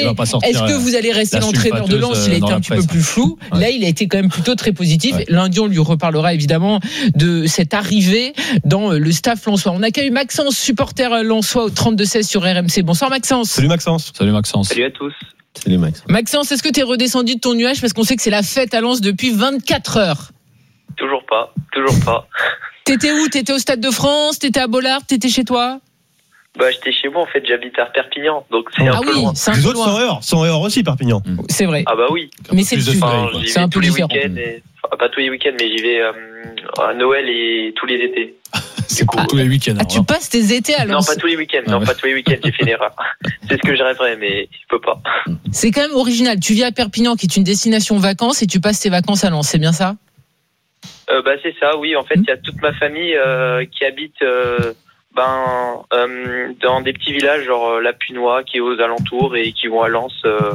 est-ce que vous allez rester l'entraîneur de Lens? Il a été un petit peu plus flou. Ouais. Là, il a été quand même plutôt très positif. Ouais. Lundi, on lui reparlera évidemment de cette arrivée dans le staff lensois. On accueille Maxence, supporter lensois au 32-16 sur RMC. Bonsoir Maxence. Salut Maxence. Salut Maxence. Salut à tous. Salut Max. Maxence, est-ce que tu es redescendu de ton nuage parce qu'on sait que c'est la fête à Lens depuis 24 heures? Toujours pas. T'étais où? T'étais au Stade de France? T'étais à Bollard? T'étais chez toi? J'étais chez moi en fait, j'habite à Perpignan, donc c'est un peu loin. Les autres 100 heures aussi Perpignan. C'est vrai. Ah bah oui. Mais c'est un peu différent. Pas tous les week-ends, mais j'y vais à Noël et tous les étés. Tous les week-ends. Tu passes tes étés à Lens? Non, pas tous les week-ends. Pas tous les week-ends. J'ai fait une erreur. C'est ce que je rêverais, mais je peux pas. C'est quand même original. Tu vis à Perpignan, qui est une destination vacances, et tu passes tes vacances à Lens. C'est bien ça? C'est ça. Oui, en fait, il y a toute ma famille qui habite dans des petits villages, genre La Punois, qui est aux alentours et qui vont à Lens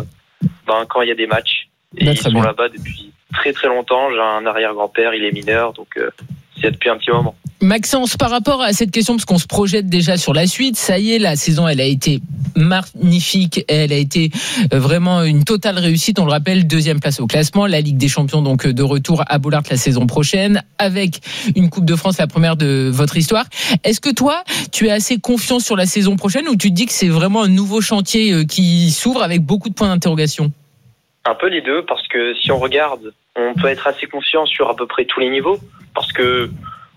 quand il y a des matchs. Et ils sont là-bas depuis très très longtemps. J'ai un arrière-grand-père, il est mineur, donc c'est depuis un petit moment. Maxence, par rapport à cette question, parce qu'on se projette déjà sur la suite, ça y est, la saison, elle a été magnifique, elle a été vraiment une totale réussite. On le rappelle, 2e place au classement, la Ligue des Champions donc de retour à Bollard la saison prochaine, avec une Coupe de France, la première de votre histoire. Est-ce que toi, tu es assez confiant sur la saison prochaine, ou tu te dis que c'est vraiment un nouveau chantier qui s'ouvre avec beaucoup de points d'interrogation? Un peu les deux, parce que si on regarde, on peut être assez confiant sur à peu près tous les niveaux, parce que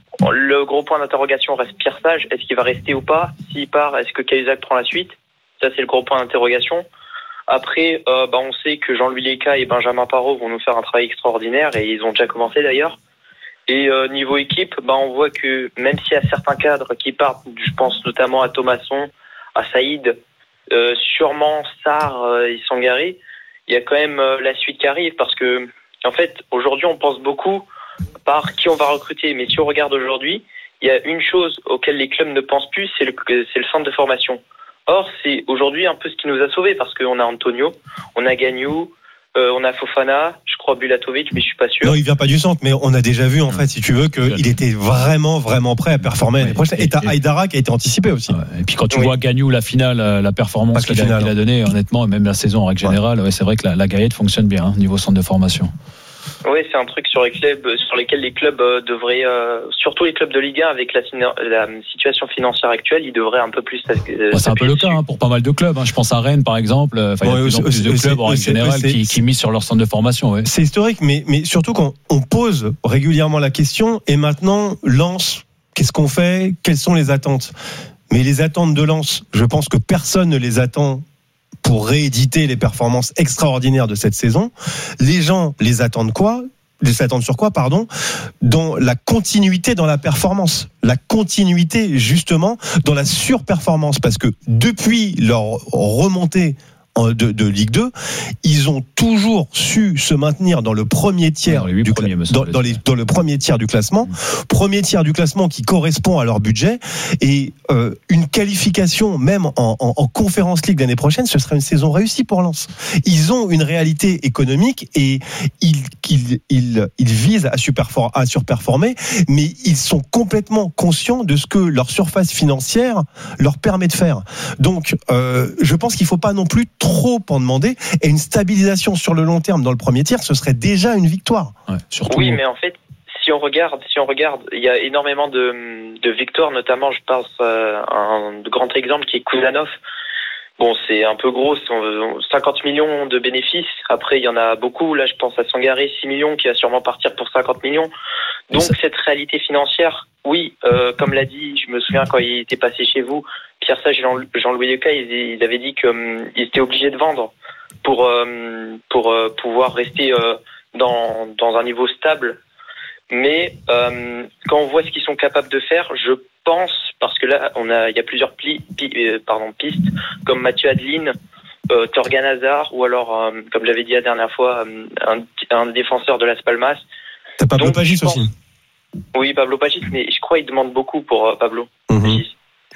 le gros point d'interrogation reste Pierre Sage. Est-ce qu'il va rester ou pas? S'il part, est-ce que Cahuzac prend la suite? Ça, c'est le gros point d'interrogation. Après, on sait que Jean-Louis Léca et Benjamin Parot vont nous faire un travail extraordinaire, et ils ont déjà commencé d'ailleurs. Et niveau équipe, on voit que même s'il y a certains cadres qui partent, je pense notamment à Thomasson, à Saïd, sûrement Sarr et Sangaré, il y a quand même la suite qui arrive, parce que en fait, aujourd'hui, on pense beaucoup par qui on va recruter. Mais si on regarde aujourd'hui, il y a une chose auquel les clubs ne pensent plus, c'est le centre de formation. Or, c'est aujourd'hui un peu ce qui nous a sauvés, parce qu'on a Antonio, on a Gagnou, on a Fofana, je crois Bulatovic, mais je suis pas sûr. Non, il vient pas du centre, mais on a déjà vu, en fait, si tu veux, qu'il était vraiment, vraiment prêt à performer l'année prochaine. Et t'as Aïdara qui a été anticipé aussi. Et puis quand tu vois Gagnou, la finale, la performance qu'il a donnée, honnêtement, et même la saison en règle générale, c'est vrai que la Gaillette fonctionne bien, niveau centre de formation. Oui, c'est un truc sur lesquels les clubs devraient, surtout les clubs de Ligue 1, avec la situation financière actuelle, ils devraient un peu plus. C'est un peu le cas pour pas mal de clubs. Je pense à Rennes, par exemple. Il y a de plus en plus de clubs en règle générale qui misent sur leur centre de formation. Ouais. C'est historique, mais surtout quand on pose régulièrement la question. Et maintenant, Lens, qu'est-ce qu'on fait? Quelles sont les attentes? Mais les attentes de Lens, je pense que personne ne les attend pour rééditer les performances extraordinaires de cette saison. Les gens les attendent quoi? Les attendent sur quoi, pardon? Dans la continuité dans la performance. La continuité, justement, dans la surperformance. Parce que depuis leur remontée de Ligue 2, ils ont toujours su se maintenir dans le premier tiers dans le premier tiers du classement, premier tiers du classement qui correspond à leur budget, et une qualification même en Conference League l'année prochaine, ce serait une saison réussie pour Lens. Ils ont une réalité économique et ils visent à surperformer, mais ils sont complètement conscients de ce que leur surface financière leur permet de faire. Donc je pense qu'il ne faut pas non plus trop en demander, et une stabilisation sur le long terme dans le premier tiers, ce serait déjà une victoire. Ouais, surtout. Oui, mais en fait, si on regarde, il y a énormément de victoires, notamment, je pense un grand exemple qui est Kouzanov. Bon, c'est un peu gros, 50 millions de bénéfices. Après, il y en a beaucoup. Là, je pense à Sangaré, 6 millions, qui va sûrement partir pour 50 millions. Donc, cette réalité financière, oui, comme l'a dit, je me souviens quand il était passé chez vous, Pierre Sage et Jean-Louis Léca, ils avaient dit qu'ils étaient obligés de vendre pour pouvoir rester dans un niveau stable. Mais quand on voit ce qu'ils sont capables de faire, je pense, parce que là, il y a plusieurs pistes, comme Mathieu Adeline, Torgan Hazard, ou alors, comme j'avais dit la dernière fois, un défenseur de Las Palmas. T'as Pablo Pagis aussi. Oui, Pablo Pagis, mais je crois qu'il demande beaucoup pour Pablo Pagis.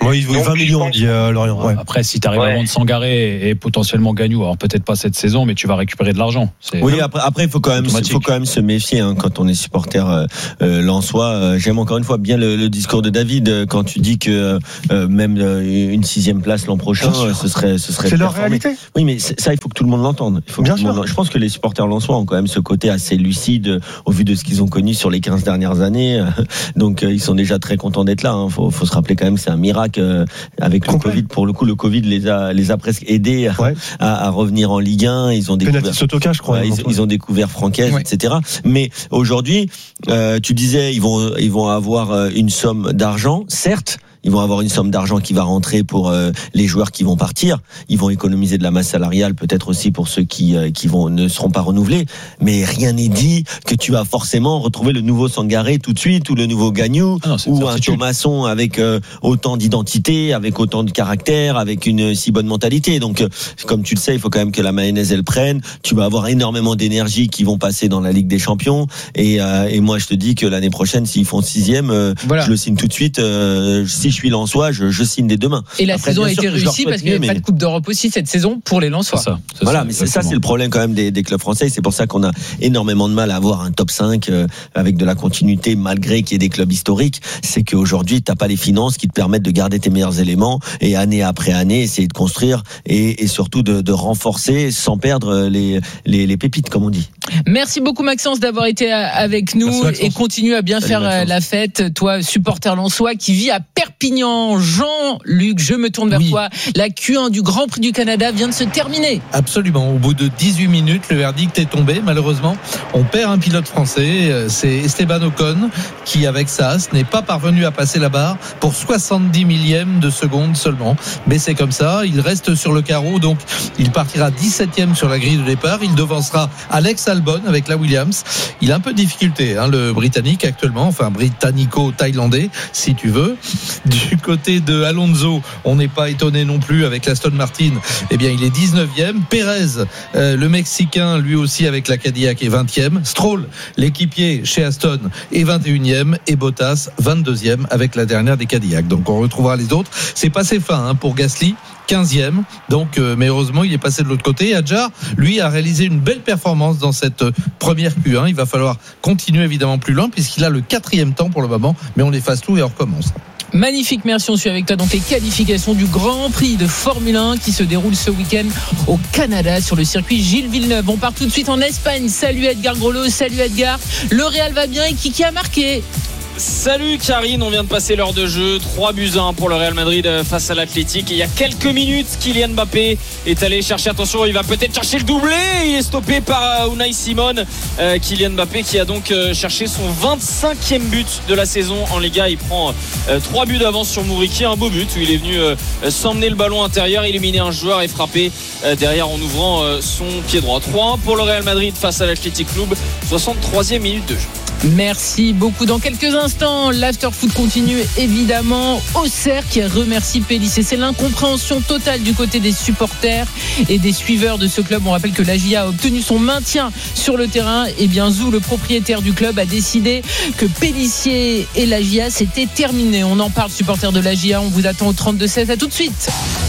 Oui, il vaut 20 millions, dit Lorient. Ouais. Après, si tu arrives à vendre Sangaré et potentiellement Gagnou, alors peut-être pas cette saison, mais tu vas récupérer de l'argent. Oui, après, il faut quand même se méfier quand on est supporter lensois. J'aime encore une fois bien le discours de David quand tu dis que même une 6e place l'an prochain, ce serait. C'est leur réalité. Oui, mais ça, il faut que tout le monde l'entende. Je pense que les supporters lensois ont quand même ce côté assez lucide au vu de ce qu'ils ont connu sur les 15 dernières années. Donc, ils sont déjà très contents d'être là. Faut se rappeler quand même que c'est un miracle avec le Covid. Pour le coup, le Covid les a presque aidés à revenir en Ligue 1. Ils ont découvert Sotoka, je crois. Ils ont découvert Francaise, etc. Mais aujourd'hui, tu disais, ils vont avoir une somme d'argent, certes. Ils vont avoir une somme d'argent qui va rentrer pour les joueurs qui vont partir. Ils vont économiser de la masse salariale, peut-être aussi pour ceux qui ne seront pas renouvelés. Mais rien n'est dit que tu vas forcément retrouver le nouveau Sangaré tout de suite, ou le nouveau Gagnou, ou un Thomasson avec autant d'identité, avec autant de caractère, avec une si bonne mentalité. Donc, comme tu le sais, il faut quand même que la mayonnaise elle prenne. Tu vas avoir énormément d'énergie qui vont passer dans la Ligue des Champions. Et moi, je te dis que l'année prochaine, s'ils font 6e, je le signe tout de suite. Si je suis lensois, je signe des deux mains. Et la saison a été réussie parce qu'il n'y avait pas de Coupe d'Europe aussi cette saison pour les lensois. C'est le problème quand même des clubs français. C'est pour ça qu'on a énormément de mal à avoir un top 5 avec de la continuité malgré qu'il y ait des clubs historiques. C'est qu'aujourd'hui, t'as pas les finances qui te permettent de garder tes meilleurs éléments et année après année, essayer de construire et surtout de renforcer sans perdre les pépites, comme on dit. Merci beaucoup Maxence d'avoir été avec nous et continue à bien faire la fête. Toi, supporter lensois qui vit à Perpignan. Jean-Luc, je me tourne vers toi. La Q1 du Grand Prix du Canada vient de se terminer. Absolument. Au bout de 18 minutes, le verdict est tombé. Malheureusement, on perd un pilote français. C'est Esteban Ocon qui, avec Saas, n'est pas parvenu à passer la barre pour 70 millièmes de seconde seulement. Mais c'est comme ça. Il reste sur le carreau. Donc, il partira 17e sur la grille de départ. Il devancera Alex Albon avec la Williams. Il a un peu de difficulté, le Britannique actuellement. Enfin, britannico-thaïlandais, si tu veux. Du côté de Alonso, on n'est pas étonné non plus avec l'Aston Martin. Eh bien, il est 19e. Pérez, le Mexicain, lui aussi avec la Cadillac est 20e. Stroll, l'équipier chez Aston, est 21e. Et Bottas, 22e avec la dernière des Cadillac. Donc, on retrouvera les autres. C'est passé fin pour Gasly. 15e, donc mais heureusement il est passé de l'autre côté. Adjar, lui, a réalisé une belle performance dans cette première Q1. Il va falloir continuer évidemment plus loin puisqu'il a le 4e temps pour le moment, mais on efface tout et on recommence. Magnifique, merci. On suit avec toi donc les qualifications du Grand Prix de Formule 1 qui se déroule ce week-end au Canada sur le circuit Gilles Villeneuve. On part tout de suite en Espagne. Salut Edgar Groslo, salut Edgar. Le Real va bien et qui a marqué? Salut Karine, on vient de passer l'heure de jeu, 3-1 pour le Real Madrid face à l'Atlétique. Il y a quelques minutes, Kylian Mbappé est allé chercher, attention, il va peut-être chercher le doublé. Il est stoppé par Unai Simon. Kylian Mbappé qui a donc cherché son 25e but de la saison en Liga. Il prend 3 buts d'avance sur Mouriki, un beau but où il est venu s'emmener le ballon intérieur, éliminer un joueur et frapper derrière en ouvrant son pied droit. 3-1 pour le Real Madrid face à l'Athletic Club, 63e minute de jeu. Merci beaucoup. Dans quelques instants, l'after-foot continue évidemment. Auxerre qui remercie Pélissier. C'est l'incompréhension totale du côté des supporters et des suiveurs de ce club. On rappelle que l'AGIA a obtenu son maintien sur le terrain. Et bien Zou, le propriétaire du club, a décidé que Pélissier et l'AGIA c'était terminé. On en parle, supporters de l'AGIA. On vous attend au 32-16. À tout de suite.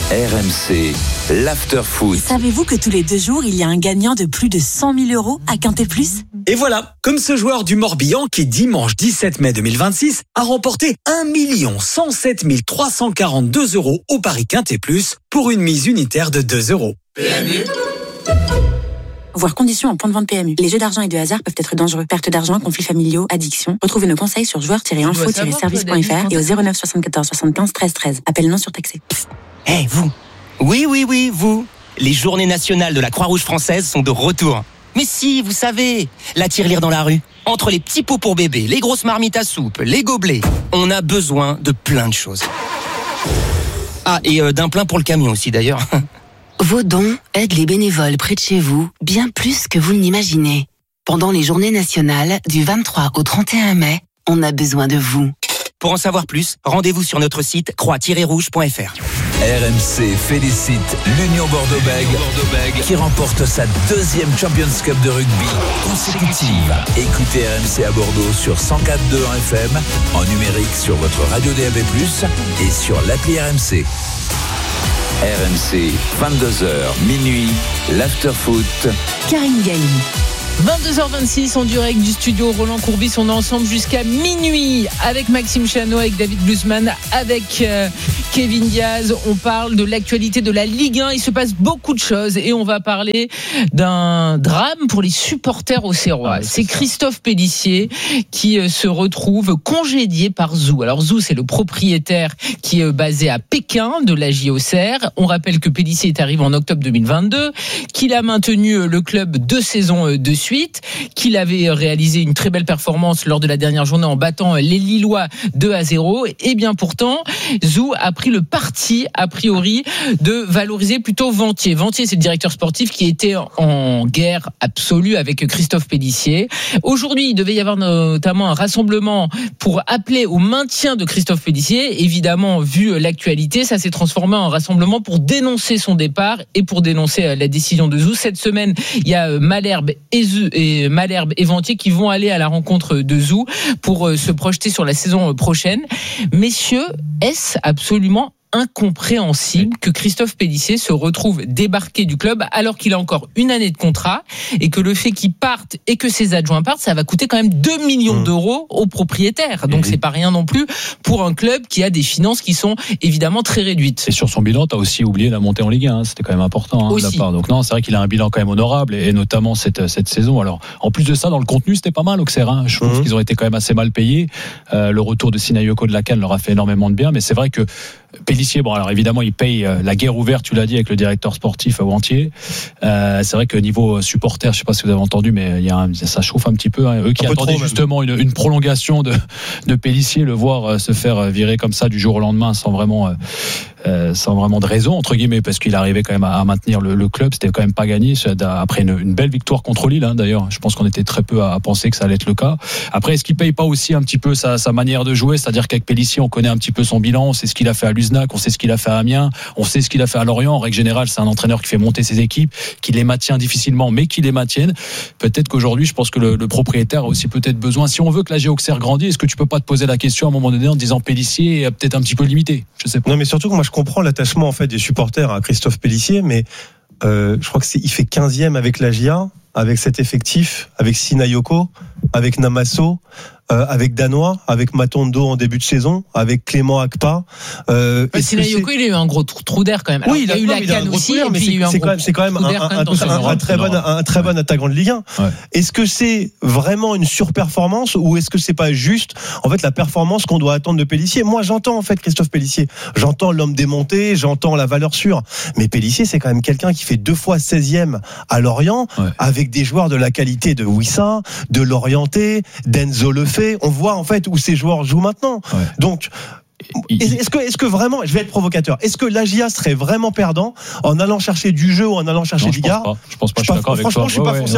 RMC, l'after-foot. Savez-vous que tous les 2 jours, il y a un gagnant de plus de 100 000 € à Quintet Plus ? Et voilà, comme ce joueur du Morbihan qui, dimanche 17 mai 2026, a remporté 1 107 342 € au Paris Quintet Plus pour une mise unitaire de 2 €. PMU. Voir conditions en point de vente PMU. Les jeux d'argent et de hasard peuvent être dangereux. Perte d'argent, conflits familiaux, addiction. Retrouvez nos conseils sur joueurs-info-service.fr et au 09 74 75 13 13. Appel non surtaxé. Hey, vous. Oui, vous. Les journées nationales de la Croix-Rouge française sont de retour. Mais si, vous savez, la tirelire dans la rue. Entre les petits pots pour bébé, les grosses marmites à soupe, les gobelets, on a besoin de plein de choses. Ah, et d'un plein pour le camion aussi d'ailleurs. Vos dons aident les bénévoles près de chez vous bien plus que vous ne l'imaginez. Pendant les journées nationales du 23 au 31 mai, on a besoin de vous. Pour en savoir plus, rendez-vous sur notre site croix-rouge.fr. RMC félicite l'Union Bordeaux-Bègles qui remporte sa 2e Champions Cup de rugby consécutive. Écoutez RMC à Bordeaux sur 104.2 FM, en numérique sur votre radio DAB+, et sur l'appli RMC. RMC, 22h, minuit, l'after-foot. Karine Galli. 22h26 en direct du studio Roland Courbis. On est ensemble jusqu'à minuit avec Maxime Chano, avec David Glusman, avec Kevin Diaz. On parle de l'actualité de la Ligue 1. Il se passe beaucoup de choses et on va parler d'un drame pour les supporters auxerrois. C'est Christophe Pélissier qui se retrouve congédié par Zou. Alors Zou, c'est le propriétaire qui est basé à Pékin de l'AJ Auxerre. On rappelle que Pélissier est arrivé en octobre 2022, qu'il a maintenu le club 2 saisons de suite, qu'il avait réalisé une très belle performance lors de la dernière journée en battant les Lillois 2-0. Et bien pourtant, Zou a pris le parti, a priori, de valoriser plutôt Ventier. Ventier, c'est le directeur sportif qui était en guerre absolue avec Christophe Pélissier. Aujourd'hui, il devait y avoir notamment un rassemblement pour appeler au maintien de Christophe Pélissier. Évidemment, vu l'actualité, ça s'est transformé en rassemblement pour dénoncer son départ et pour dénoncer la décision de Zou. Cette semaine, il y a Malherbe et Ventier qui vont aller à la rencontre de Zou pour se projeter sur la saison prochaine. Messieurs, est-ce absolument incompréhensible que Christophe Pélissier se retrouve débarqué du club alors qu'il a encore une année de contrat et que le fait qu'il parte et que ses adjoints partent, ça va coûter quand même 2 millions d'euros aux propriétaires. Donc c'est pas rien non plus pour un club qui a des finances qui sont évidemment très réduites. Et sur son bilan, t'as aussi oublié la montée en Ligue 1, c'était quand même important de la part. Donc non, c'est vrai qu'il a un bilan quand même honorable et notamment cette saison. Alors en plus de ça, dans le contenu, c'était pas mal Auxerre. Je trouve qu'ils ont été quand même assez mal payés. Le retour de Sinayoko de la Cannes leur a fait énormément de bien, mais c'est vrai que Pélissier, bon alors évidemment il paye la guerre ouverte, tu l'as dit, avec le directeur sportif Ventier. C'est vrai que niveau supporter, je sais pas si vous avez entendu, mais ça chauffe un petit peu. Eux qui attendaient justement une prolongation de Pélissier, le voir se faire virer comme ça du jour au lendemain sans vraiment de raison entre guillemets, parce qu'il arrivait quand même à maintenir le club. C'était quand même pas gagné après une belle victoire contre Lille. D'ailleurs, je pense qu'on était très peu à penser que ça allait être le cas. Après, est-ce qu'il paye pas aussi un petit peu sa manière de jouer, c'est-à-dire qu'avec Pélissier, on connaît un petit peu son bilan, on sait ce qu'il a fait à Luznac, on sait ce qu'il a fait à Amiens, on sait ce qu'il a fait à Lorient. En règle générale, c'est un entraîneur qui fait monter ses équipes, qui les maintient difficilement, mais qui les maintiennent. Peut-être qu'aujourd'hui, je pense que le propriétaire a aussi peut-être besoin, si on veut que l'AJ Auxerre grandisse, est-ce que tu peux pas te poser la question à un moment donné en te disant Pélissier est peut-être un petit peu limité? Je sais pas. Non, mais surtout que moi je comprends l'attachement en fait des supporters à Christophe Pélissier, mais je crois que il fait 15e avec l'AJA, avec cet effectif, avec Sinayoko, avec Namasso, avec Danois, avec Matondo en début de saison, avec Clément Akpa. Sinayoko, il a eu un gros trou d'air quand même. Alors, oui, il a eu la Cannes aussi, mais c'est quand même un très bon attaquant de Ligue 1. Ouais. Est-ce que c'est vraiment une surperformance ou est-ce que c'est pas juste en fait la performance qu'on doit attendre de Pélissier? Moi, j'entends en fait Christophe Pélissier, j'entends l'homme démonté, j'entends la valeur sûre, mais Pélissier, c'est quand même quelqu'un qui fait 2 fois 16e à Lorient, avec des joueurs de la qualité de Wissa, de Lorienté, d'Enzo Lefebvre. On voit en fait où ces joueurs jouent maintenant. Donc est-ce que vraiment, je vais être provocateur, est-ce que l'AJA serait vraiment perdant en allant chercher du jeu ou en allant chercher Digard? Je pense pas, je suis d'accord avec toi.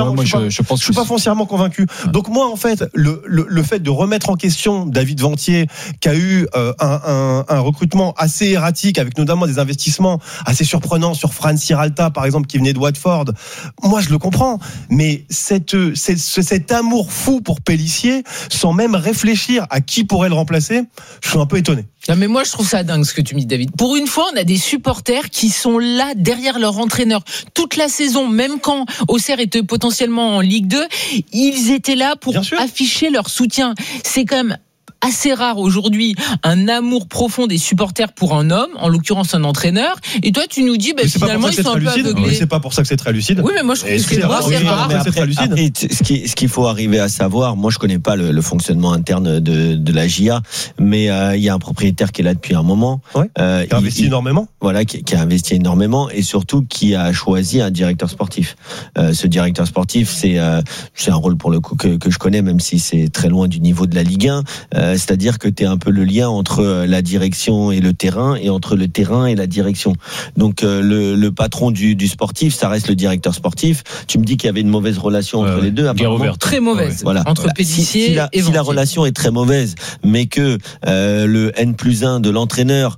Je suis pas foncièrement convaincu. Donc moi en fait, le fait de remettre en question David Ventier, qui a eu un recrutement assez erratique avec notamment des investissements assez surprenants sur Fran Ciralta par exemple qui venait de Watford, moi je le comprends, mais cet amour fou pour Pélissier sans même réfléchir à qui pourrait le remplacer, je suis un peu étonné. Non mais moi je trouve ça dingue ce que tu me dis, David. Pour une fois, on a des supporters qui sont là derrière leur entraîneur toute la saison, même quand Auxerre était potentiellement en Ligue 2, ils étaient là pour afficher leur soutien. C'est quand même assez rare aujourd'hui, un amour profond des supporters pour un homme, en l'occurrence un entraîneur. Et toi, tu nous dis, finalement, ils sont un peu aveuglés. C'est pas pour ça que c'est très lucide. Oui, mais moi, je trouve que c'est rare. Après, ce qu'il faut arriver à savoir, moi, je connais pas le fonctionnement interne de la JA, mais il y a un propriétaire qui est là depuis un moment. Qui a investi énormément. Voilà, qui a investi énormément et surtout qui a choisi un directeur sportif. Ce directeur sportif, c'est un rôle pour le coup que je connais, même si c'est très loin du niveau de la Ligue 1. c'est-à-dire que tu es un peu le lien entre la direction et le terrain, et entre le terrain et la direction. Donc le patron du sportif, ça reste le directeur sportif. Tu me dis qu'il y avait une mauvaise relation entre les deux. Très mauvaise. Voilà. Entre Pélissier et si la relation est très mauvaise, mais que le N+1 de l'entraîneur,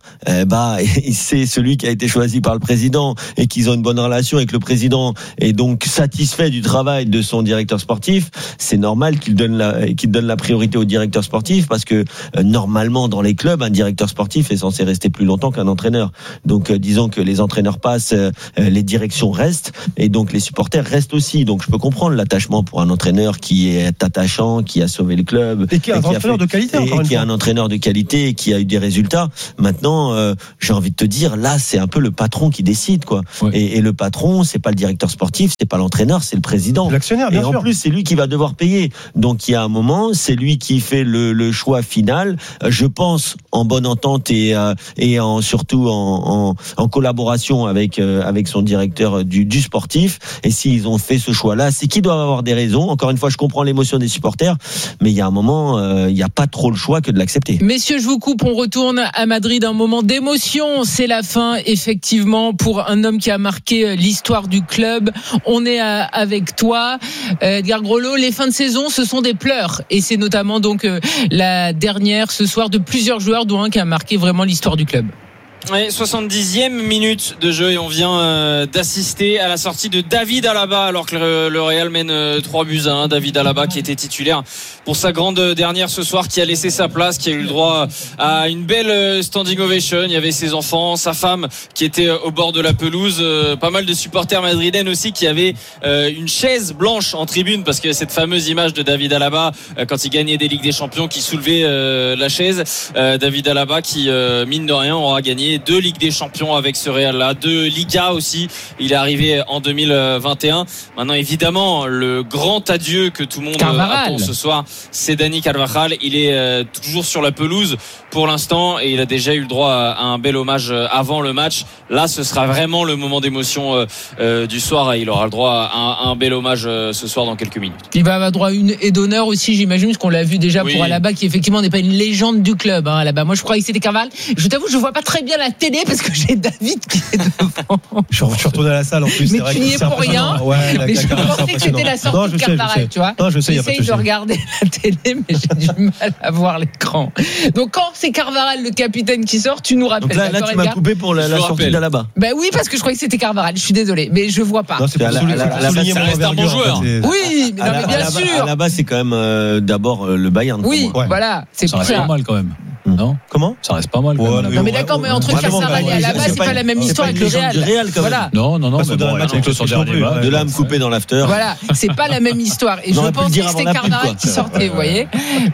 c'est celui qui a été choisi par le président, et qu'ils ont une bonne relation, et que le président est donc satisfait du travail de son directeur sportif, c'est normal qu'il donne la priorité au directeur sportif, parce que normalement dans les clubs, un directeur sportif est censé rester plus longtemps qu'un entraîneur. Donc disons que les entraîneurs passent, les directions restent, et donc les supporters restent aussi. Donc je peux comprendre l'attachement pour un entraîneur qui est attachant, qui a sauvé le club, et qui est un entraîneur de qualité, et qui est un entraîneur de qualité, et qui a eu des résultats. Maintenant, j'ai envie de te dire, là c'est un peu le patron qui décide, quoi. Ouais. Et le patron, c'est pas le directeur sportif, c'est pas l'entraîneur, c'est le président. L'actionnaire, bien sûr. Et en plus, c'est lui qui va devoir payer. Donc il y a un moment, c'est lui qui fait le choix final. Je pense en bonne entente et surtout en collaboration avec son directeur du sportif. Et s'ils ont fait ce choix-là, c'est qu'ils doivent avoir des raisons. Encore une fois, je comprends l'émotion des supporters, mais il y a un moment, il n'y a pas trop le choix que de l'accepter. Messieurs, je vous coupe, on retourne à Madrid, un moment d'émotion. C'est la fin, effectivement, pour un homme qui a marqué l'histoire du club. On est avec toi, Edgar Grolot. Les fins de saison, ce sont des pleurs, et c'est notamment donc la dernière ce soir de plusieurs joueurs, dont un qui a marqué vraiment l'histoire du club. Ouais, 70e minute de jeu, et on vient d'assister à la sortie de David Alaba, alors que le Real mène 3-1. David Alaba qui était titulaire pour sa grande dernière ce soir, qui a laissé sa place, qui a eu le droit à une belle standing ovation. Il y avait ses enfants, sa femme qui était au bord de la pelouse, pas mal de supporters madrilènes aussi qui avaient une chaise blanche en tribune, parce que cette fameuse image de David Alaba quand il gagnait des Ligues des Champions, qui soulevait la chaise. David Alaba qui, mine de rien, aura gagné 2 Ligues des Champions avec ce Real-là, 2 Liga aussi. Il est arrivé en 2021. Maintenant, évidemment, le grand adieu que tout le monde attend ce soir, c'est Dani Carvajal. Il est toujours sur la pelouse pour l'instant, et il a déjà eu le droit à un bel hommage avant le match. Là, ce sera vraiment le moment d'émotion du soir, et il aura le droit à un bel hommage ce soir dans quelques minutes. Il va avoir droit à une aide d'honneur aussi, j'imagine, parce qu'on l'a vu déjà pour Alaba, qui effectivement n'est pas une légende du club. Alaba, moi je croyais que c'était Carvajal. Je t'avoue, je vois pas très bien la télé, parce que j'ai David qui est devant. Je suis retourné à la salle en plus. Mais tu n'y es pour rien. Ouais, mais je pensais que c'était la sortie de Carvajal, tu vois. Non, je sais, j'essaye de regarder la télé, mais j'ai du mal à voir l'écran. Donc quand c'est Carvajal, le capitaine, qui sort, tu nous rappelles. Donc là tu m'as coupé pour la sortie d'Alaba. Ben oui, parce que je croyais que c'était Carvajal. Je suis désolé, mais je vois pas. Non, c'est pas ça reste un bon joueur. Oui, mais bien sûr. Alaba, c'est quand même d'abord le Bayern. Oui, voilà, c'est ça reste pas mal quand même. Non, comment ça reste pas mal. Non, mais d'accord, mais entre Carvajal et Alaba, c'est pas la même histoire avec le Real. Voilà. Non, mais bon, avec son dernier match, de l'âme coupée dans l'after. Voilà, c'est pas la même histoire. Et je pensais que c'était Carvajal qui sortait, vous voyez.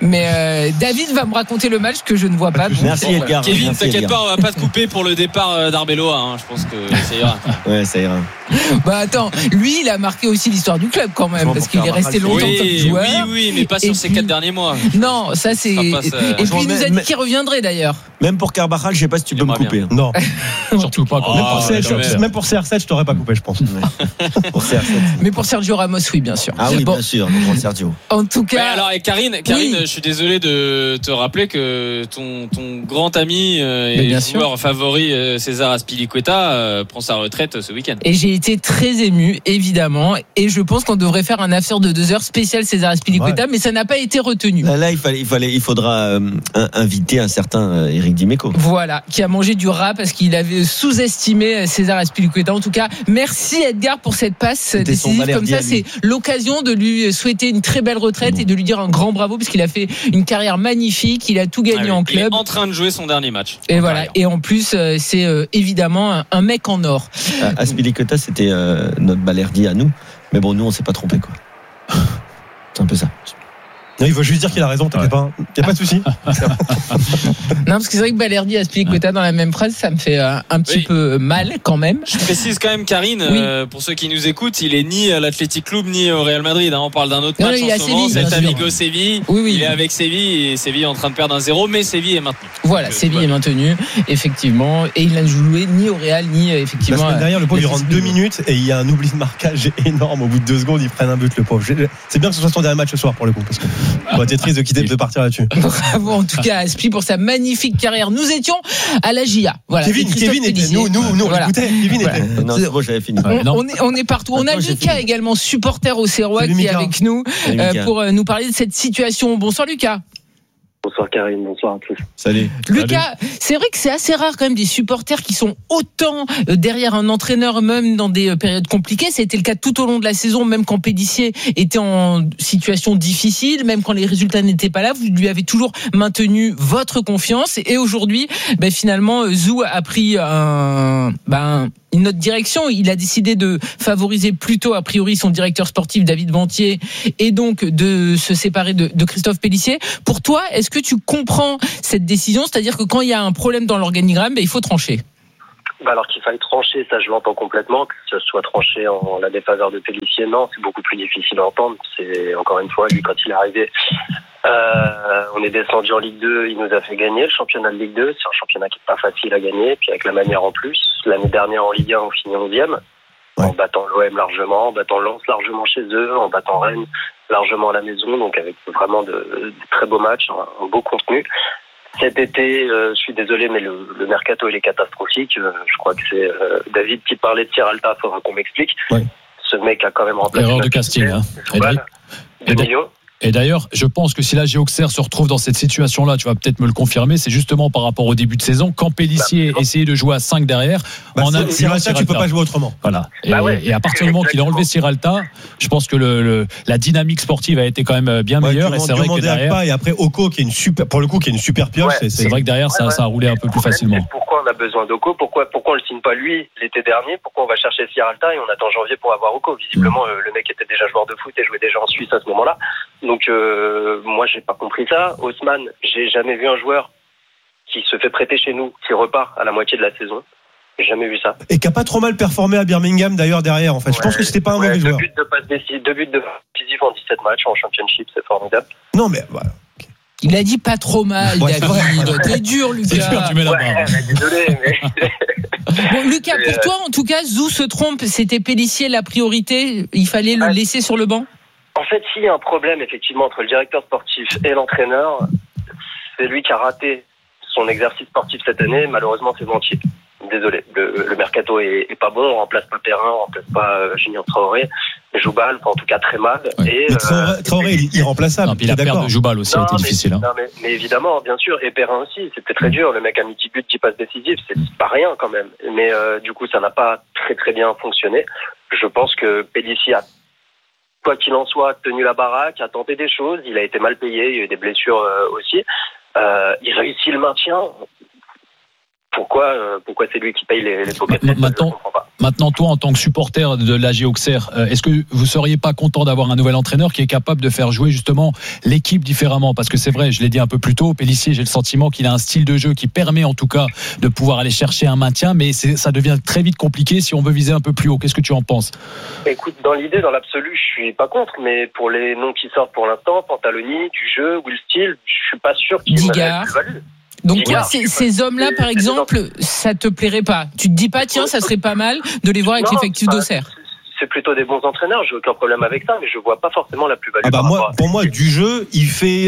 Mais David va me raconter le match que je ne vois pas. Merci Edgar. Kevin, t'inquiète pas, on va pas te couper pour le départ d'Arbeloa. Je pense que ça ira. Ouais, ça ira. Bah attends, lui il a marqué aussi l'histoire du club quand même, parce qu'il est resté longtemps comme joueur. Oui, mais pas sur ces 4 derniers mois. Non, ça c'est. Et puis il nous a dit qu'il reviendrait d'ailleurs. Même pour Carvajal, je sais pas si tu peux me couper. Non. Surtout pas. Même pour CR7, je t'aurais pas coupé, je pense. Pour CR7. Mais pour Sergio Ramos, oui, bien sûr. Ah oui, bien sûr, pour Sergio. En tout cas. Alors, et Karine, je suis désolé de te rappeler que ton grand ami et joueur favori, César Azpilicueta, prend sa retraite ce week-end. Et j'ai été très ému, évidemment, et je pense qu'on devrait faire un after de 2 heures spécial César Azpilicueta, mais ça n'a pas été retenu. Là, il faudra inviter un certain Eric Dimeco. Voilà, qui a mangé du rat parce qu'il avait sous-estimé César Azpilicueta. En tout cas, merci Edgar pour cette passe décisive. Comme ça, c'est l'occasion de lui souhaiter une très belle retraite et de lui dire un grand bravo, parce qu'il a fait une carrière magnifique, il a tout gagné en club. Il est en train de jouer son dernier match. Et voilà, et en plus, c'est évidemment un mec en or. Azpilicueta, c'était notre Balerdi à nous, mais bon, nous on s'est pas trompé, quoi. C'est un peu ça. Non, il faut juste dire qu'il a raison, t'inquiète pas. Il n'y a pas de souci. Non, parce que c'est vrai que Balerdi et Azpilicueta dans la même phrase, ça me fait un petit peu mal quand même. Je précise quand même, Karine, pour ceux qui nous écoutent, il est ni à l'Athletic Club ni au Real Madrid. On parle d'un autre match en ce moment, c'est Amigo Séville. Oui. Il est avec Séville, et Séville est en train de perdre 1-0, mais Séville est maintenu. Voilà, Séville est maintenu, effectivement, et il n'a joué ni au Real ni effectivement. La semaine dernière, le pauvre il rentre 2 minutes et il y a un oubli de marquage énorme au bout de 2 secondes. Ils prennent un but, le pauvre. C'est bien que ce soit son dernier match ce soir pour le coup, parce que T'es triste de partir là-dessus. Bravo en tout cas à Aspi pour sa magnifique carrière. Nous étions à la GIA. Voilà. Kevin était. Nous on l'écoutait. Kevin était. Non, c'est bon, j'avais fini. On est partout. On a Lucas également, supporter au Serrois, qui est avec nous pour nous parler de cette situation. Bonsoir Lucas. Bonsoir Karim, bonsoir à tous. Salut. Lucas, c'est vrai que c'est assez rare quand même des supporters qui sont autant derrière un entraîneur, même dans des périodes compliquées. Ça a été le cas tout au long de la saison, même quand Pélissier était en situation difficile, même quand les résultats n'étaient pas là. Vous lui avez toujours maintenu votre confiance. Et aujourd'hui, finalement, Zou a pris une autre direction. Il a décidé de favoriser plutôt, a priori, son directeur sportif David Ventier et donc de se séparer de Christophe Pélissier. Pour toi, est-ce que tu comprends cette décision ? C'est-à-dire que quand il y a un problème dans l'organigramme, il faut trancher. Alors qu'il faille trancher, ça je l'entends complètement. Que ce soit tranché en la défaveur de Pélissier, non, c'est beaucoup plus difficile à entendre. C'est encore une fois, lui, quand il est arrivé, on est descendu en Ligue 2, il nous a fait gagner le championnat de Ligue 2. C'est un championnat qui n'est pas facile à gagner, puis avec la manière en plus. L'année dernière en Ligue 1, on finit 11e, en battant l'OM largement, en battant Lens largement chez eux, en battant Rennes largement à la maison, donc avec vraiment de très beaux matchs, un beau contenu. Cet été, je suis désolé, mais le mercato il est catastrophique. Je crois que c'est David qui parlait de Sierralta, il faudra qu'on m'explique. Ouais. Ce mec a quand même remplacé. Erreur de casting. Et d'ailleurs, je pense que si la Auxerre se retrouve dans cette situation-là, tu vas peut-être me le confirmer, c'est justement par rapport au début de saison, quand Pélissier essayait de jouer à 5 derrière, en incluant Sierralta, tu peux pas jouer autrement. Voilà. Et à partir du moment qu'il a enlevé Sierralta, je pense que la dynamique sportive a été quand même bien meilleure. Et c'est vrai que derrière, et après Oko, qui est une super pioche. C'est vrai que derrière, ça a roulé un peu plus facilement. Pourquoi on a besoin d'Oko ? Pourquoi on le signe pas lui l'été dernier ? Pourquoi on va chercher Sierralta et on attend janvier pour avoir Oko ? Visiblement, le mec était déjà joueur de foot et jouait déjà en Suisse à ce moment-là. Donc moi j'ai pas compris ça. Haussmann, j'ai jamais vu un joueur qui se fait prêter chez nous, qui repart à la moitié de la saison. J'ai jamais vu ça. Et qui a pas trop mal performé à Birmingham d'ailleurs derrière en fait. Je pense que c'était pas un mauvais joueur. 2 buts de passe décisifs en 17 matchs en championship, c'est formidable. Non mais voilà. Il a dit pas trop mal, David. T'es dur, Lucas. C'est sûr, tu mets la barre. Désolé, mais... Bon, Lucas, pour toi, en tout cas, Zou se trompe. C'était Pélissier la priorité. Il fallait le laisser sur le banc. En fait, s'il y a un problème, effectivement, entre le directeur sportif et l'entraîneur, c'est lui qui a raté son exercice sportif cette année. Malheureusement, c'est Ventier. Désolé, le mercato est pas bon. On remplace pas Perrin, on remplace pas Junior Traoré. Joubal, en tout cas très mal. Ouais. Et Traoré, il est irremplaçable. Non, puis la perte de Joubal aussi a été difficile. Non, mais évidemment, bien sûr. Et Perrin aussi, c'était très dur. Le mec a mis 10 buts, 10 passes décisives. C'est pas rien quand même. Mais du coup, ça n'a pas très très bien fonctionné. Je pense que Pélissier a, quoi qu'il en soit, tenu la baraque, a tenté des choses. Il a été mal payé. Il y a eu des blessures aussi. Il réussit le maintien. Pourquoi c'est lui qui paye les pockets? Maintenant, toi, en tant que supporter de l'AG Auxerre, est-ce que vous seriez pas content d'avoir un nouvel entraîneur qui est capable de faire jouer justement l'équipe différemment? Parce que c'est vrai, je l'ai dit un peu plus tôt, Pélissier, j'ai le sentiment qu'il a un style de jeu qui permet en tout cas de pouvoir aller chercher un maintien, mais ça devient très vite compliqué si on veut viser un peu plus haut. Qu'est-ce que tu en penses? Écoute, dans l'idée, dans l'absolu, je suis pas contre, mais pour les noms qui sortent pour l'instant, Pantaloni, du jeu, Will Steele, je suis pas sûr qu'il y ait une plus-value. Donc toi, ces hommes-là, par exemple, ça te plairait pas? Tu te dis pas, tiens, ça serait pas mal de les voir avec l'effectif d'Auxerre? C'est plutôt des bons entraîneurs, j'ai aucun problème avec ça, mais je vois pas forcément la plus-value. Pour moi, du jeu, il fait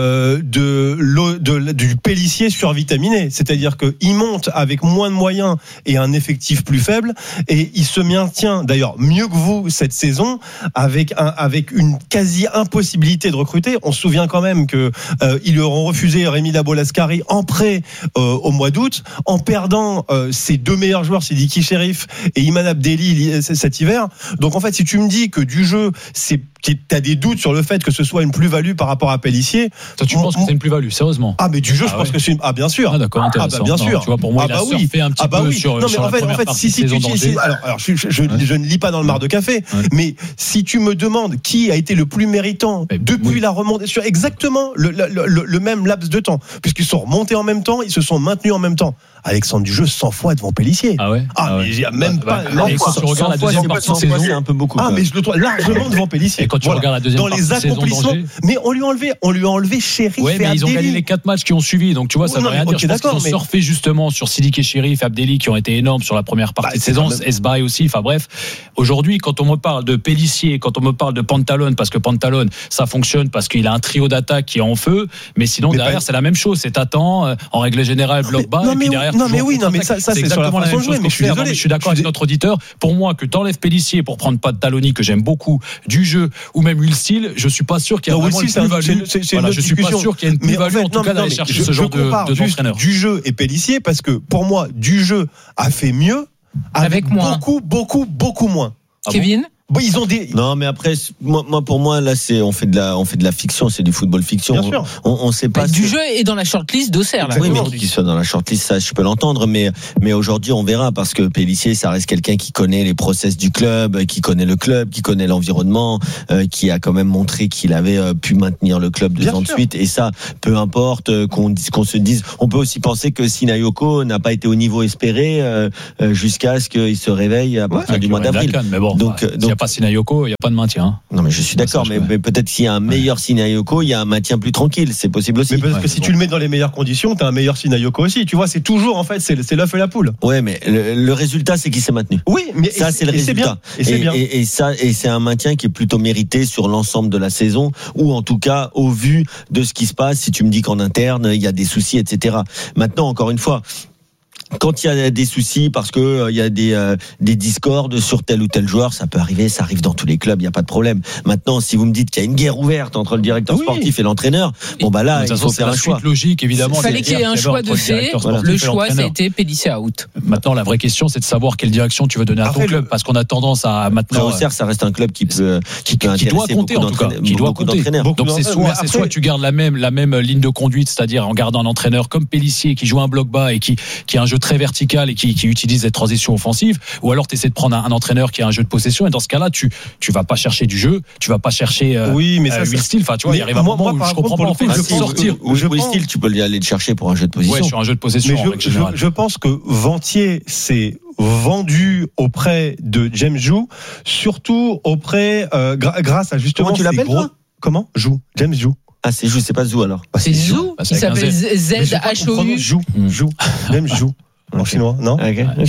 du Pélissier survitaminé, c'est-à-dire qu'il monte avec moins de moyens et un effectif plus faible, et il se maintient d'ailleurs mieux que vous cette saison avec une quasi impossibilité de recruter. On se souvient quand même que ils leur ont refusé Rémi Labo-Lascari en prêt au mois d'août, en perdant ses deux meilleurs joueurs, Sidiki Cherif et Iman Abdelli cet hiver. Donc en fait, si tu me dis que du jeu, t'as des doutes sur le fait que ce soit une plus-value par rapport à Pélissier. Toi, tu penses que c'est une plus-value, sérieusement? Ah, mais du jeu, je pense que c'est une. Ah, bien sûr. Ah, d'accord, intéressant. Bien sûr. Tu vois, pour moi, il a surfé un petit peu sur. Non, mais en fait, si tu dis. Alors, je ne lis pas dans le mar de café, mais si tu me demandes qui a été le plus méritant depuis la remontée sur exactement le même laps de temps, puisqu'ils sont remontés en même temps, ils se sont maintenus en même temps. Alexandre Dujeu 100 fois devant Pélissier. Ah ouais. Mais il y a même pas. Quand tu regardes la deuxième partie de saison, c'est un peu beaucoup. Ah, mais je le trouve largement devant Pélissier. quand tu regardes la deuxième dans partie les de saison accomplissements, d'Angers. mais on lui a enlevé Chérif Ouais, et mais ils ont Abdelli. gagné les 4 matchs qui ont suivi. Donc tu vois, ça veut rien dire. Je pense qu'ils ont surfé justement sur Sidik et Chérif, Abdelli qui ont été énormes sur la première partie de saison. Esbaï aussi. Enfin bref, aujourd'hui, quand on me parle de Pélissier, quand on me parle de Pantalone, parce que Pantalone, ça fonctionne parce qu'il a un trio d'attaque qui est en feu. Mais sinon derrière, c'est la même chose. C'est t'attends en règle générale bloc bas et puis derrière. Mais ça c'est exactement la même chose. Mais je suis d'accord avec notre auditeur. Pour moi, que t'enlèves Pélissier pour prendre Pantaloni, que j'aime beaucoup, du jeu, ou même Will Steele, je suis pas sûr qu'il y a vraiment une plus-value. Je suis pas sûr qu'il y ait une plus-value en tout cas d'aller chercher ce genre d'entraîneur. Du jeu et Pélissier, parce que pour moi, du jeu a fait mieux avec beaucoup moins. Kevin? Bon, ils ont des. Non, mais après, pour moi, là, on fait de la fiction, c'est du football fiction. Bien sûr. On sait pas. Du jeu est dans la shortlist d'Auxerre, là. Oui, mais qu'il soit dans la shortlist, ça, je peux l'entendre, mais aujourd'hui, on verra, parce que Pélissier, ça reste quelqu'un qui connaît les process du club, qui connaît le club, qui connaît l'environnement, qui a quand même montré qu'il avait pu maintenir le club 2 ans de suite, et ça, peu importe qu'on se dise, on peut aussi penser que Sinayoko n'a pas été au niveau espéré, jusqu'à ce qu'il se réveille à partir du mois d'avril. Mais bon, donc, pas Sinayoko, il n'y a pas de maintien. Non, mais je suis d'accord, mais peut-être s'il y a un meilleur Sinayoko, il y a un maintien plus tranquille, c'est possible aussi. Mais peut-être que si tu le mets dans les meilleures conditions, t'as un meilleur Sinayoko aussi. Tu vois, c'est toujours, en fait, c'est l'œuf et la poule. Ouais, mais le résultat, c'est qu'il s'est maintenu. Oui, mais ça, c'est le résultat. Et c'est un maintien qui est plutôt mérité sur l'ensemble de la saison, ou en tout cas, au vu de ce qui se passe, si tu me dis qu'en interne, il y a des soucis, etc. Maintenant, encore une fois, quand il y a des soucis parce que il y a des discordes sur tel ou tel joueur, ça peut arriver, ça arrive dans tous les clubs, il y a pas de problème. Maintenant, si vous me dites qu'il y a une guerre ouverte entre le directeur sportif et l'entraîneur, bon bah là, il faut faire un choix. Logique, évidemment. Il fallait qu'il y ait un choix de fait. Le choix, ça a été Pélissier out. Maintenant, la vraie question, c'est de savoir quelle direction tu veux donner à ton club, parce qu'on a tendance à maintenant. Auxerre, ça reste un club qui doit compter en tout cas, qui doit compter. Donc c'est soit tu gardes la même ligne de conduite, c'est-à-dire en gardant un entraîneur comme Pélissier qui joue un bloc bas et qui a un jeu très vertical et qui utilise les transitions offensives, ou alors tu essaies de prendre un entraîneur qui a un jeu de possession, et dans ce cas-là tu vas pas chercher du jeu, tu vas pas chercher mais ça Will Steele, enfin tu vois, il arrive un moment où je comprends pas, en fait, sortir Will Steele, tu peux aller le chercher pour un jeu de position. Ouais, sur un jeu de possession en règle générale. Je pense que Ventier s'est vendu auprès de James Jou, surtout auprès grâce à justement. Comment tu l'appelles, toi ? Comment ? Jou, James Jou. Ah, c'est Jou, c'est pas Zou alors. C'est Zou, il s'appelle Z-H-O-U. Jou, James Jou. En chinois, non?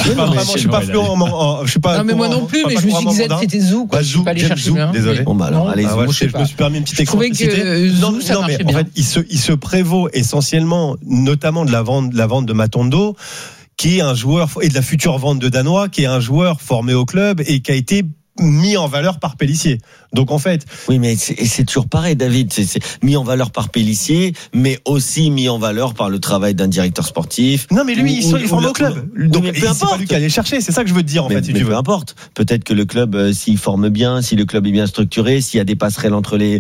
Je suis pas fluent je suis pas. Non, mais moi non plus, mais je me suis dit Z, c'était Zou, quoi. Je suis pas allé chercher. Désolé. Bon, bah alors, allez, je me suis permis une petite excentricité. Non, mais en fait, il se prévaut essentiellement, notamment de la vente de Matondo, qui est un joueur, et de la future vente de Danois, qui est un joueur formé au club et qui a été mis en valeur par Pélissier. Donc en fait, oui, mais c'est toujours pareil, David. C'est mis en valeur par Pélissier, mais aussi mis en valeur par le travail d'un directeur sportif. Non, mais lui, il forme au club. Donc peu importe. C'est pas lui qui allait chercher. C'est ça que je veux te dire en fait. Si tu veux. Peu importe. Peut-être que le club, s'il forme bien, si le club est bien structuré, s'il y a des passerelles entre les,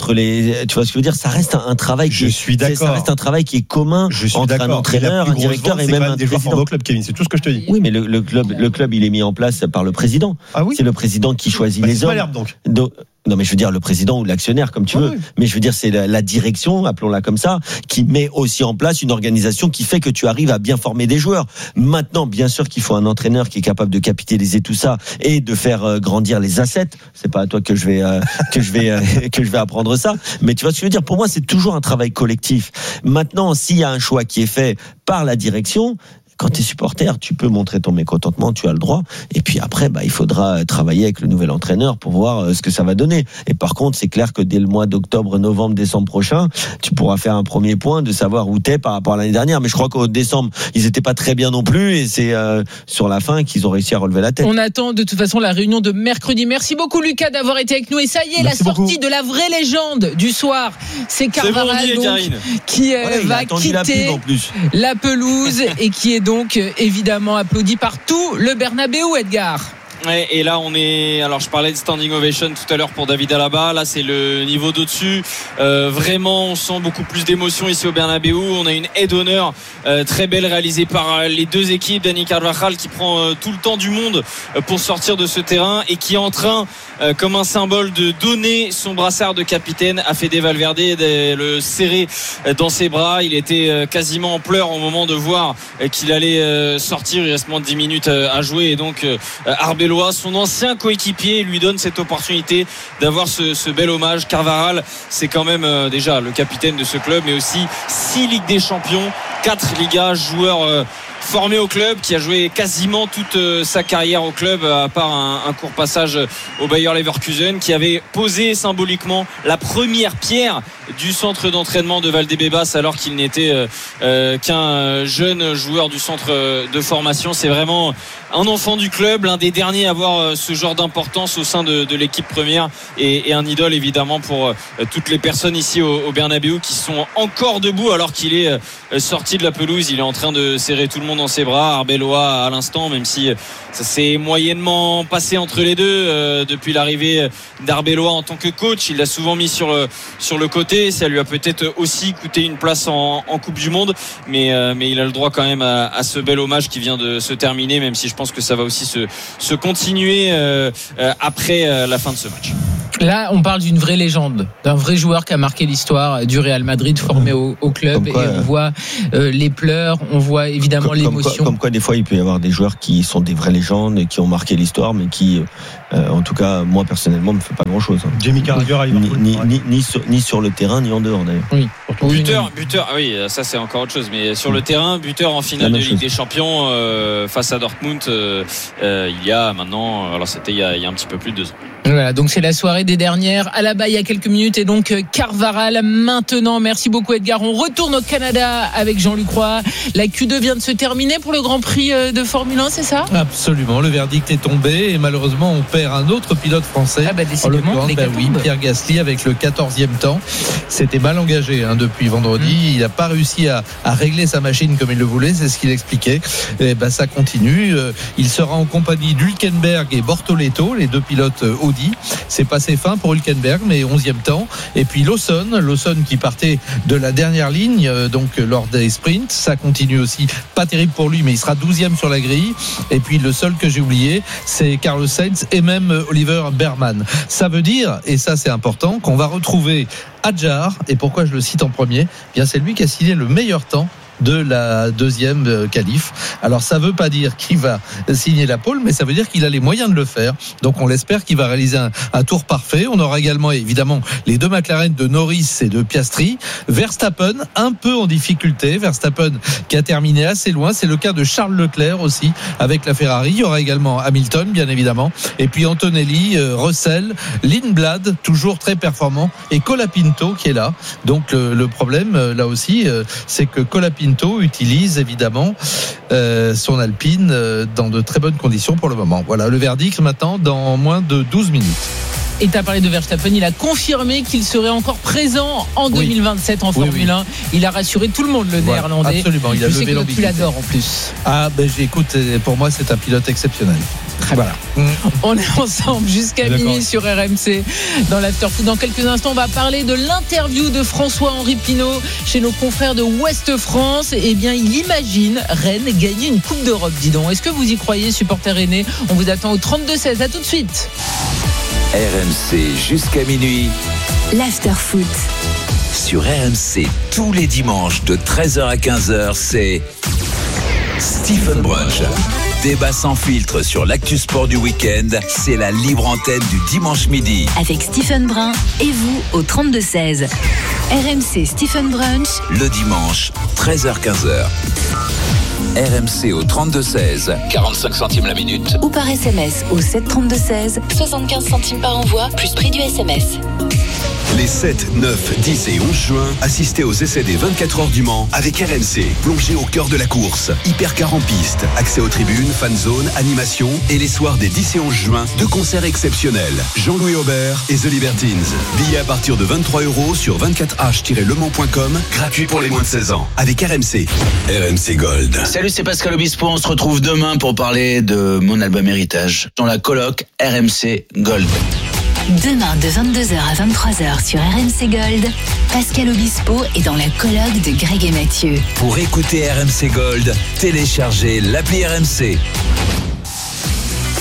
tu vois ce que je veux dire. Ça reste un travail. Je suis d'accord. Ça reste un travail qui est commun entre un entraîneur, un directeur et même un des joueurs formés au club, Kevin. C'est tout ce que je te dis. Oui, mais le club, il est mis en place par le président. Ah oui. C'est le président qui choisit les hommes. Donc. Non, mais je veux dire le président ou l'actionnaire, comme tu veux. Oui. Mais je veux dire, c'est la direction, appelons-la comme ça, qui met aussi en place une organisation qui fait que tu arrives à bien former des joueurs. Maintenant, bien sûr qu'il faut un entraîneur qui est capable de capitaliser tout ça et de faire grandir les assets. C'est pas à toi que je vais apprendre ça. Mais tu vois ce que je veux dire? Pour moi, c'est toujours un travail collectif. Maintenant, s'il y a un choix qui est fait par la direction, quand tu es supporter, tu peux montrer ton mécontentement, tu as le droit. Et puis après, il faudra travailler avec le nouvel entraîneur pour voir ce que ça va donner. Et par contre, c'est clair que dès le mois d'octobre, novembre, décembre prochain, tu pourras faire un premier point de savoir où t'es par rapport à l'année dernière. Mais je crois qu'au décembre, ils étaient pas très bien non plus. Et c'est sur la fin qu'ils ont réussi à relever la tête. On attend de toute façon la réunion de mercredi. Merci beaucoup Lucas d'avoir été avec nous. Et ça y est, la sortie de la vraie légende du soir. C'est Carvajal qui va quitter la pelouse et qui est donc évidemment applaudi par tout le Bernabéu, Edgar. Ouais, et là alors je parlais de standing ovation tout à l'heure pour David Alaba, là c'est le niveau d'au-dessus, vraiment on sent beaucoup plus d'émotion ici au Bernabéu. On a une aide d'honneur très belle réalisée par les deux équipes. Dani Carvajal qui prend tout le temps du monde pour sortir de ce terrain et qui est en train comme un symbole de donner son brassard de capitaine à Fede Valverde, de le serrer dans ses bras. Il était quasiment en pleurs au moment de voir qu'il allait sortir. Il reste moins de 10 minutes à jouer et donc Arbeloa Arbeloa, son ancien coéquipier, lui donne cette opportunité d'avoir ce bel hommage. Carvaral, c'est quand même déjà le capitaine de ce club, mais aussi 6 Ligues des Champions, 4 Ligas, joueur formé au club, qui a joué quasiment toute sa carrière au club, à part un court passage au Bayer Leverkusen, qui avait posé symboliquement la première pierre du centre d'entraînement de Valdebebas, alors qu'il n'était qu'un jeune joueur du centre de formation. C'est vraiment un enfant du club, l'un des derniers à avoir ce genre d'importance au sein de l'équipe première, et un idole évidemment pour toutes les personnes ici au Bernabéu qui sont encore debout alors qu'il est sorti de la pelouse. Il est en train de serrer tout le monde dans ses bras, Arbeloa à l'instant, même si ça s'est moyennement passé entre les deux depuis l'arrivée d'Arbeloa en tant que coach. Il l'a souvent mis sur le côté, ça lui a peut-être aussi coûté une place en Coupe du Monde, mais il a le droit quand même à ce bel hommage qui vient de se terminer, même si je pense que ça va aussi se continuer après la fin de ce match. Là, on parle d'une vraie légende, d'un vrai joueur qui a marqué l'histoire du Real Madrid, formé au club, quoi, et on voit les pleurs, on voit évidemment l'émotion. Comme quoi, des fois, il peut y avoir des joueurs qui sont des vraies légendes et qui ont marqué l'histoire, mais qui, en tout cas, moi personnellement, ne me fait pas grand-chose. Jamie Carragher, ni sur le terrain, ni en dehors d'ailleurs. Oui. Buteur, oui, ça c'est encore autre chose, mais sur le terrain, buteur en finale de Ligue des Champions face à Dortmund, il y a maintenant, alors c'était il y a un petit peu plus de 2 ans. Voilà, donc c'est la soirée des dernières. Alaba il y a quelques minutes et donc Carvaral maintenant. Merci beaucoup Edgar. On retourne au Canada avec Jean-Luc Roy. La Q2 vient de se terminer pour le Grand Prix de Formule 1, c'est ça ? Absolument, le verdict est tombé et malheureusement on perd un autre pilote français. Décidément, Pierre Gasly avec le 14e temps. C'était mal engagé depuis vendredi. Il n'a pas réussi à régler sa machine comme il le voulait, c'est ce qu'il expliquait. Et ça continue. Il sera en compagnie d'Hülkenberg et Bortoleto, les deux pilotes Audi. C'est passé fin pour Hülkenberg, mais 11e temps. Et puis Lawson qui partait de la dernière ligne, donc lors des sprints, ça continue aussi. Pas terrible pour lui, mais il sera 12e sur la grille. Et puis le seul que j'ai oublié, c'est Carlos Sainz et même Oliver Bearman. Ça veut dire, et ça c'est important, qu'on va retrouver Hadjar. Et pourquoi je le cite en premier ? Bien, c'est lui qui a signé le meilleur temps de la deuxième qualif. Alors ça veut pas dire qu'il va signer la pole, mais ça veut dire qu'il a les moyens de le faire. Donc on l'espère qu'il va réaliser un tour parfait. On aura également évidemment les deux McLaren de Norris et de Piastri. Verstappen un peu en difficulté. Verstappen qui a terminé assez loin. C'est le cas de Charles Leclerc aussi avec la Ferrari. Il y aura également Hamilton bien évidemment. Et puis Antonelli, Russell, Lindblad toujours très performant et Colapinto qui est là. Donc le problème là aussi c'est que Colapinto utilise évidemment son Alpine dans de très bonnes conditions pour le moment. Voilà le verdict maintenant dans moins de 12 minutes. Et tu as parlé de Verstappen, il a confirmé qu'il serait encore présent en 2027 en Formule 1. Il a rassuré tout le monde, le Néerlandais. Absolument, il a levé l'ambition. Tu l'adores en plus. Écoute, pour moi c'est un pilote exceptionnel. Très voilà. On est ensemble jusqu'à minuit sur RMC dans l'Afterfoot. Dans quelques instants, on va parler de l'interview de François-Henri Pinault chez nos confrères de Ouest France. Eh bien, il imagine Rennes gagner une Coupe d'Europe, dis donc. Est-ce que vous y croyez, supporters rennais ? On vous attend au 32-16. À tout de suite. RMC jusqu'à minuit. L'Afterfoot. Sur RMC, tous les dimanches de 13h à 15h, c'est Stephen Brunch. Débat sans filtre sur l'actu sport du week-end, c'est la libre antenne du dimanche midi. Avec Stephen Brun et vous au 32-16. RMC Stephen Brunch. Le dimanche, 13h-15h. RMC au 32-16, 45 centimes la minute. Ou par SMS au 732-16, 75 centimes par envoi, plus prix du SMS. Les 7, 9, 10 et 11 juin, assistez aux essais des 24 heures du Mans avec RMC. Plongez au cœur de la course. Hypercar en piste, accès aux tribunes, fan zone, animation et les soirs des 10 et 11 juin, deux concerts exceptionnels. Jean-Louis Aubert et The Libertines. Billets à partir de 23 € sur 24h-lemans.com, gratuit pour les moins de 16 ans. Avec RMC. RMC Gold. Salut, c'est Pascal Obispo. On se retrouve demain pour parler de mon album Héritage dans la coloc RMC Gold. Demain de 22h à 23h sur RMC Gold, Pascal Obispo est dans la colloque de Greg et Mathieu. Pour écouter RMC Gold, téléchargez l'appli RMC.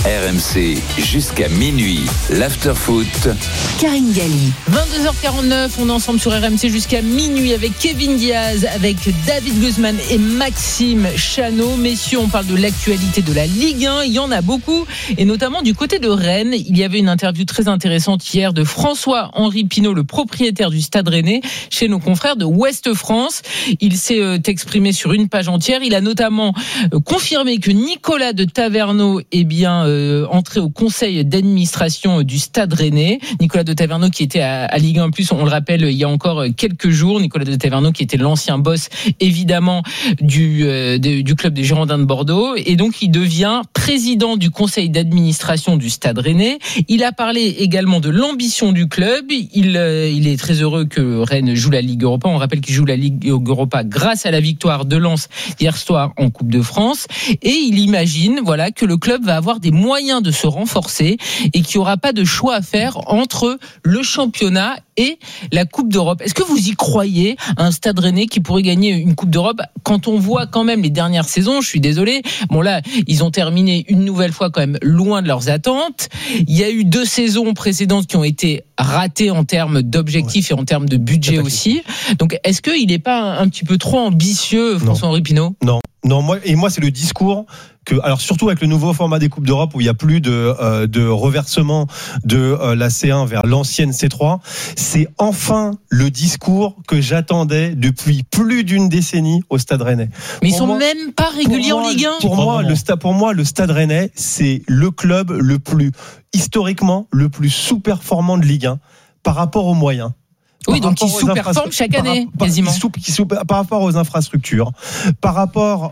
RMC jusqu'à minuit. L'afterfoot. Karine Galli. 22h49, on est ensemble sur RMC jusqu'à minuit avec Kevin Diaz, avec David Guzman et Maxime Chano. Messieurs, on parle de l'actualité de la Ligue 1. Il y en a beaucoup, et notamment du côté de Rennes. Il y avait une interview très intéressante hier de François-Henri Pinault, le propriétaire du Stade Rennais, chez nos confrères de Ouest France. Il s'est exprimé sur une page entière. Il a notamment confirmé que Nicolas de Taverneau est bien entré au conseil d'administration du Stade Rennais. Nicolas de Taverneau qui était à Ligue 1+, on le rappelle, il y a encore quelques jours. Nicolas de Taverneau qui était l'ancien boss, évidemment, du club des Girondins de Bordeaux. Et donc, il devient président du conseil d'administration du Stade Rennais. Il a parlé également de l'ambition du club. Il est très heureux que Rennes joue la Ligue Europa. On rappelle qu'il joue la Ligue Europa grâce à la victoire de Lens hier soir en Coupe de France. Et il imagine, voilà, que le club va avoir des moyens de se renforcer et qu'il n'y aura pas de choix à faire entre le championnat et la Coupe d'Europe. Est-ce que vous y croyez, un Stade Rennais qui pourrait gagner une Coupe d'Europe, quand on voit quand même les dernières saisons? Je suis désolé. Bon là, ils ont terminé une nouvelle fois quand même loin de leurs attentes. Il y a eu 2 saisons précédentes qui ont été ratées en termes d'objectifs et en termes de budget aussi. Donc est-ce qu'il n'est pas un petit peu trop ambitieux, François-Henri Pinault? Non, moi c'est le discours que, alors surtout avec le nouveau format des Coupes d'Europe où il n'y a plus de reversement de la C1 vers l'ancienne C3, c'est enfin le discours que j'attendais depuis plus d'une décennie au Stade Rennais. Mais ils sont même pas réguliers en Ligue 1. Pour moi, le Stade Rennais, c'est le club le plus, historiquement, le plus sous-performant de Ligue 1 par rapport aux moyens. Oui, donc ils sous-performent chaque année, quasiment. Par rapport aux infrastructures, par rapport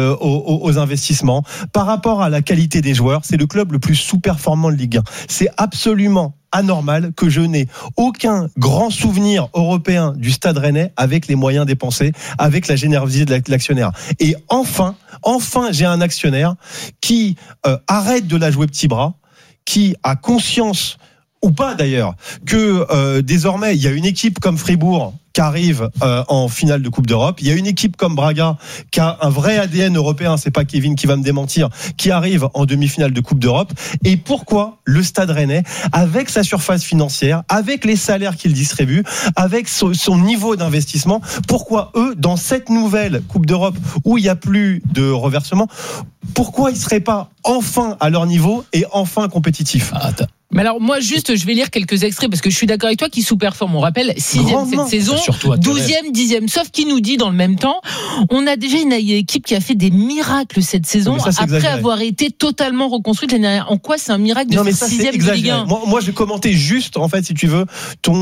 aux investissements, par rapport à la qualité des joueurs, c'est le club le plus sous-performant de Ligue 1. C'est absolument anormal que je n'ai aucun grand souvenir européen du Stade Rennais avec les moyens dépensés, avec la générosité de l'actionnaire. Et enfin, j'ai un actionnaire qui arrête de la jouer petit bras, qui a conscience, ou pas d'ailleurs, que désormais il y a une équipe comme Fribourg qui arrive en finale de Coupe d'Europe, il y a une équipe comme Braga qui a un vrai ADN européen, c'est pas Kevin qui va me démentir, qui arrive en demi-finale de Coupe d'Europe. Et pourquoi le Stade Rennais, avec sa surface financière, avec les salaires qu'il distribue, avec son niveau d'investissement, pourquoi eux, dans cette nouvelle Coupe d'Europe où il n'y a plus de reversement, pourquoi ils ne seraient pas enfin à leur niveau et enfin compétitifs? Mais alors moi juste je vais lire quelques extraits parce que je suis d'accord avec toi qui sous-performe. On rappelle 6e cette saison, 12e, 10e. Sauf qu'il nous dit dans le même temps, on a déjà une équipe qui a fait des miracles cette saison après avoir été totalement reconstruite l'année dernière. En quoi c'est un miracle de faire 6e de Ligue 1? Moi j'ai commenté juste en fait si tu veux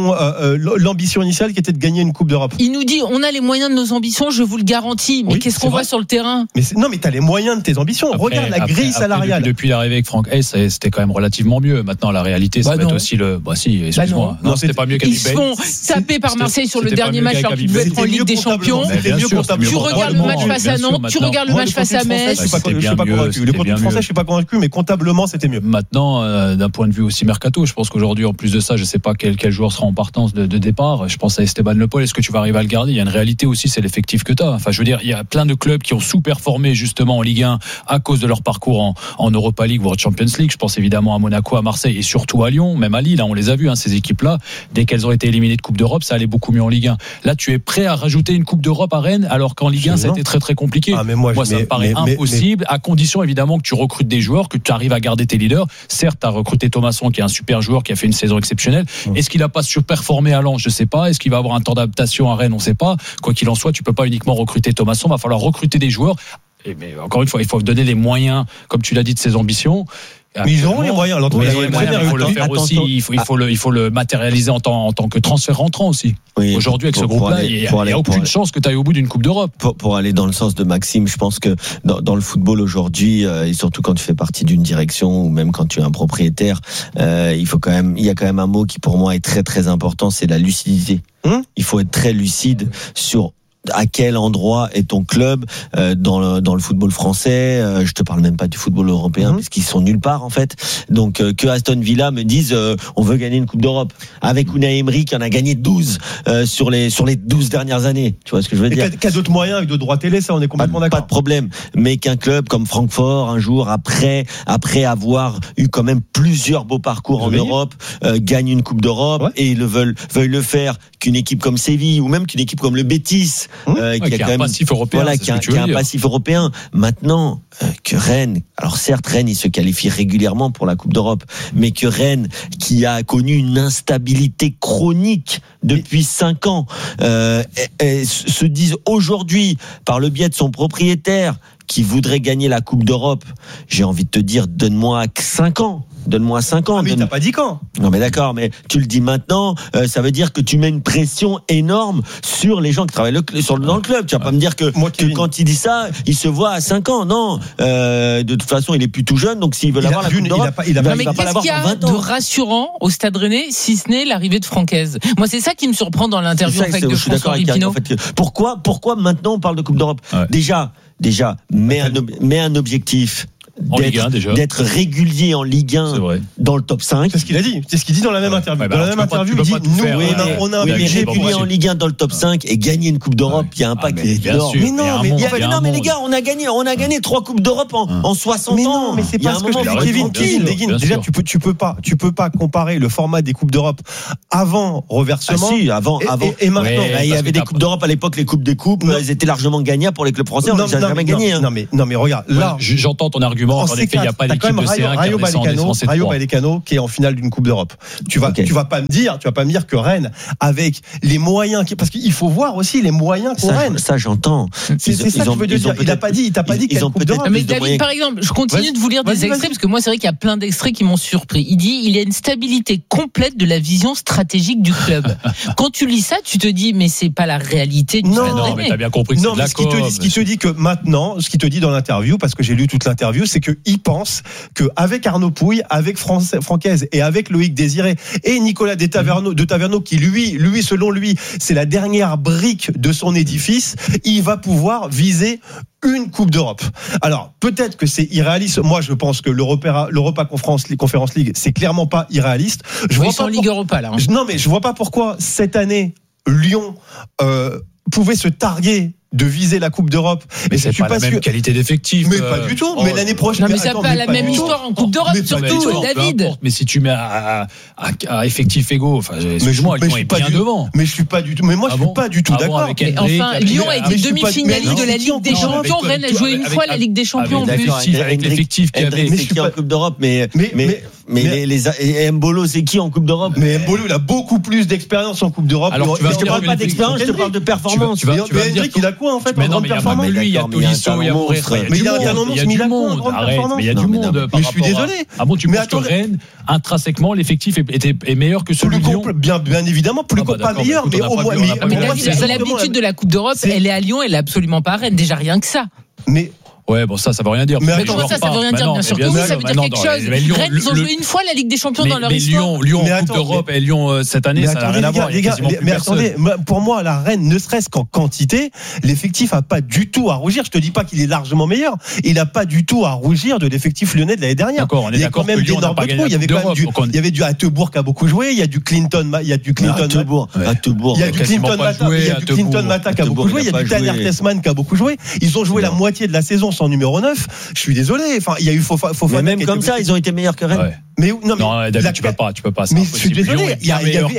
l'ambition initiale qui était de gagner une Coupe d'Europe. Il nous dit on a les moyens de nos ambitions, je vous le garantis. Mais qu'est-ce qu'on voit sur le terrain? Mais t'as les moyens de tes ambitions. Regarde la grille salariale. Depuis l'arrivée avec Franck Hayes, c'était quand même relativement mieux. Maintenant la réalité, ça va être aussi le. Si, excuse-moi. Non, c'était pas mieux qu'Habib Beye. Ils se font taper par Marseille sur le dernier match alors qu'ils devaient être en Ligue des Champions. Tu regardes le match face à Nantes, tu regardes le match face à Metz. Je suis pas convaincu. Le contenu français, je suis pas convaincu, mais comptablement, c'était mieux. Maintenant, d'un point de vue aussi mercato, je pense qu'aujourd'hui, en plus de ça, je sais pas quel joueur sera en partance de départ. Je pense à Esteban Le Paul. Est-ce que tu vas arriver à le garder? Il y a une réalité aussi, c'est l'effectif que tu as. Enfin, je veux dire, il y a plein de clubs qui ont sous-performé justement en Ligue 1 à cause de leur parcours en Europa League, voire Champions League. Je pense évidemment à Monaco, à Marseille et surtout à Lyon, même à Lille. On les a vus, ces équipes-là. Dès qu'elles ont été éliminées de Coupe d'Europe, ça allait beaucoup mieux en Ligue 1. Là, tu es prêt à rajouter une Coupe d'Europe à Rennes, alors qu'en Ligue 1, ça a été très très compliqué. Moi, ça me paraît impossible, à condition évidemment que tu recrutes des joueurs, que tu arrives à garder tes leaders. Certes, tu as recruté Thomasson, qui est un super joueur, qui a fait une saison exceptionnelle. Est-ce qu'il n'a pas surperformé à Lens? Je sais pas. Est-ce qu'il va avoir un temps d'adaptation à Rennes? On sait pas. Quoi qu'il en soit, tu peux pas uniquement recruter Thomasson. Va falloir recruter des joueurs. Mais encore une fois, il faut donner les moyens, comme tu l'as dit, de ses ambitions. Mais ils auront les moyens. Il faut le faire aussi. Il faut le matérialiser en tant que transfert rentrant aussi. Oui, aujourd'hui, avec ce groupe-là, il n'y a aucune chance que tu ailles au bout d'une Coupe d'Europe. Pour aller dans le sens de Maxime, je pense que dans le football aujourd'hui, et surtout quand tu fais partie d'une direction ou même quand tu es un propriétaire, il y a quand même un mot qui pour moi est très très important, c'est la lucidité. Il faut être très lucide sur à quel endroit est ton club dans le football français. Je te parle même pas du football européen puisqu'ils sont nulle part en fait. Donc que Aston Villa me dise on veut gagner une Coupe d'Europe avec Unai Emery qui en a gagné 12 sur les 12 dernières années. Tu vois ce que je veux dire? Qu'a d'autres moyens avec de droits télé, ça on est complètement d'accord. Pas de problème. Mais qu'un club comme Francfort un jour après avoir eu quand même plusieurs beaux parcours en Europe gagne une Coupe d'Europe et veuille le faire, qu'une équipe comme Séville ou même qu'une équipe comme le Betis qui a quand même un passif européen, qui a un passif européen. Maintenant que Rennes, alors certes Rennes il se qualifie régulièrement pour la Coupe d'Europe, mais que Rennes qui a connu une instabilité chronique depuis 5 ans se disent aujourd'hui par le biais de son propriétaire qui voudrait gagner la Coupe d'Europe, j'ai envie de te dire donne-moi 5 ans. Donne-moi 5 ans. Mais t'as pas dit quand? Non mais d'accord, mais tu le dis maintenant, ça veut dire que tu mets une pression énorme sur les gens qui travaillent dans le club. Tu vas pas me dire que quand il dit ça, il se voit à 5 ans. Non, de toute façon, il est plus tout jeune, donc s'il veut l'avoir la Coupe d'Europe, mais qu'est-ce qu'il y a de rassurant au Stade Rennais, si ce n'est l'arrivée de Francaise? Moi, c'est ça qui me surprend dans l'interview de François-Henri Pinault. En fait, pourquoi maintenant on parle de Coupe d'Europe? Déjà, mets un objectif. D'être régulier en Ligue 1 dans le top 5. C'est ce qu'il a dit. C'est ce qu'il dit dans la même interview. Dans la même interview, il dit on a un budget régulier en Ligue 1 dans le top 5 et gagner une Coupe d'Europe, il y a un pack énorme. Mais non, mais les gars, on a gagné 3 Coupes d'Europe en 60 ans. Mais c'est pas ce que je dis, Kevin. Déjà, tu peux pas comparer le format des Coupes d'Europe avant reversement. Ah si, avant. Et maintenant. Il y avait des Coupes d'Europe à l'époque, les Coupes des Coupes, elles étaient largement gagnables pour les clubs français. On n'a jamais gagné. Non, mais regarde, là. J'entends ton argument. En effet, il n'y a pas d'équipe de C1 qui redescend ces Rayo Vallecano qui est en finale d'une Coupe d'Europe. Tu vas pas me dire que Rennes, avec les moyens, parce qu'il faut voir aussi les moyens qu'ont Rennes. Ça, j'entends. C'est ça que je veux dire. Il t'a pas dit qu'elle Coupe d'Europe. Mais David, par exemple, je continue de vous lire des extraits, parce que moi, c'est vrai qu'il y a plein d'extraits qui m'ont surpris. Il dit, il y a une stabilité complète de la vision stratégique du club. Quand tu lis ça, tu te dis, mais c'est pas la réalité du Stade Rennais. Non, mais t'as bien compris que c'est de la com. Ce qui te dit que maintenant, ce qui te dit dans l'interview, parce que j'ai lu toute l'interview, c'est qu'il pense qu'avec Arnaud Pouille, avec Francaise et avec Loïc Désiré et Nicolas de Taverneau qui lui selon lui c'est la dernière brique de son édifice, il va pouvoir viser une Coupe d'Europe. Alors peut-être que c'est irréaliste. Moi je pense que l'Europa Conference League c'est clairement pas irréaliste. Ils sont en Ligue Europa là. Non mais je vois pas pourquoi cette année Lyon pouvait se targuer de viser la Coupe d'Europe. Mais c'est pas la même qualité d'effectif. Mais pas du tout. Mais l'année prochaine. Non, mais c'est pas la même histoire en Coupe d'Europe, surtout, David. Mais si tu mets à effectif égaux, enfin, excuse-moi, Lyon est bien devant. Mais je suis pas du tout. Mais moi, je suis pas du tout d'accord. Enfin, Lyon a été demi-finaliste de la Ligue des Champions. Rennes a joué une fois la Ligue des Champions en plus. Avec l'effectif qu'il y avait. C'est qui en Coupe d'Europe, mais Mbolo, c'est qui en Coupe d'Europe? Mais Mbolo, il a beaucoup plus d'expérience en Coupe d'Europe. Alors, je te parle pas d'expérience, je te parle de performance. Il a quoi en fait? Mais non, mais lui, il y a Tolisso, il y a Mouré. Mais il y a un monstre, mais il a quoi en grande performance? Mais il y a du monde. Mais je suis désolé. Ah bon, tu penses que Rennes, intrinsèquement, l'effectif est meilleur que celui de Lyon? Bien évidemment, pas meilleur, mais au moins. Mais l'habitude de la Coupe d'Europe, elle est à Lyon, elle est absolument pas à Rennes. Déjà rien que ça. Mais ouais, bon, ça veut rien dire. Mais comment ça veut rien dire? Bien sûr que oui, ça veut dire quelque chose. Rennes, ils ont joué une fois la Ligue des Champions dans leur histoire. Lyon en Coupe d'Europe et Lyon cette année, ça n'a rien à voir. Mais attendez, pour moi, la Rennes, ne serait-ce qu'en quantité, l'effectif a pas du tout à rougir. Je te dis pas qu'il est largement meilleur. Il a pas du tout à rougir de l'effectif lyonnais de l'année dernière. D'accord, on est d'accord. Il y a quand même d'énormes trous. Il y avait quand même il y avait du Hattebourg qui a beaucoup joué. Il y a du Clinton. Il y a du Clinton. Hattebourg. Il y a du Clinton Mata qui a beaucoup joué. Il y a du Tanner Tessman qui a beaucoup joué. Ils ont joué la moitié de la saison sans numéro 9. Je suis désolé. Enfin, il y a eu Fofana. Même comme ça, ils ont été meilleurs que Rennes. Mais non, David, tu peux pas. Mais je suis désolé. Il y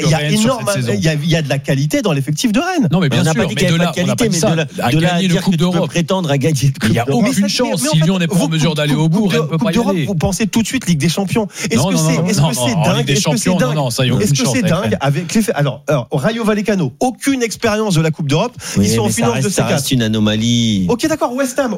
a de la qualité dans l'effectif de Rennes. Non, mais bien sûr. On n'a pas dit qu'il n'y avait pas de qualité, mais de là à dire que tu peux prétendre à gagner une Coupe d'Europe. Il n'y a aucune chance. Si Lyon n'est pas en mesure d'aller au bout, Rennes ne peut pas y aller. Vous pensez tout de suite Ligue des Champions. Est-ce que c'est dingue? Est-ce que c'est dingue avec les faits? Alors, Rayo Vallecano, aucune expérience de la Coupe d'Europe. Ils sont en finale de C4. C'est une anomalie. Ok, d'accord. West Ham, aucune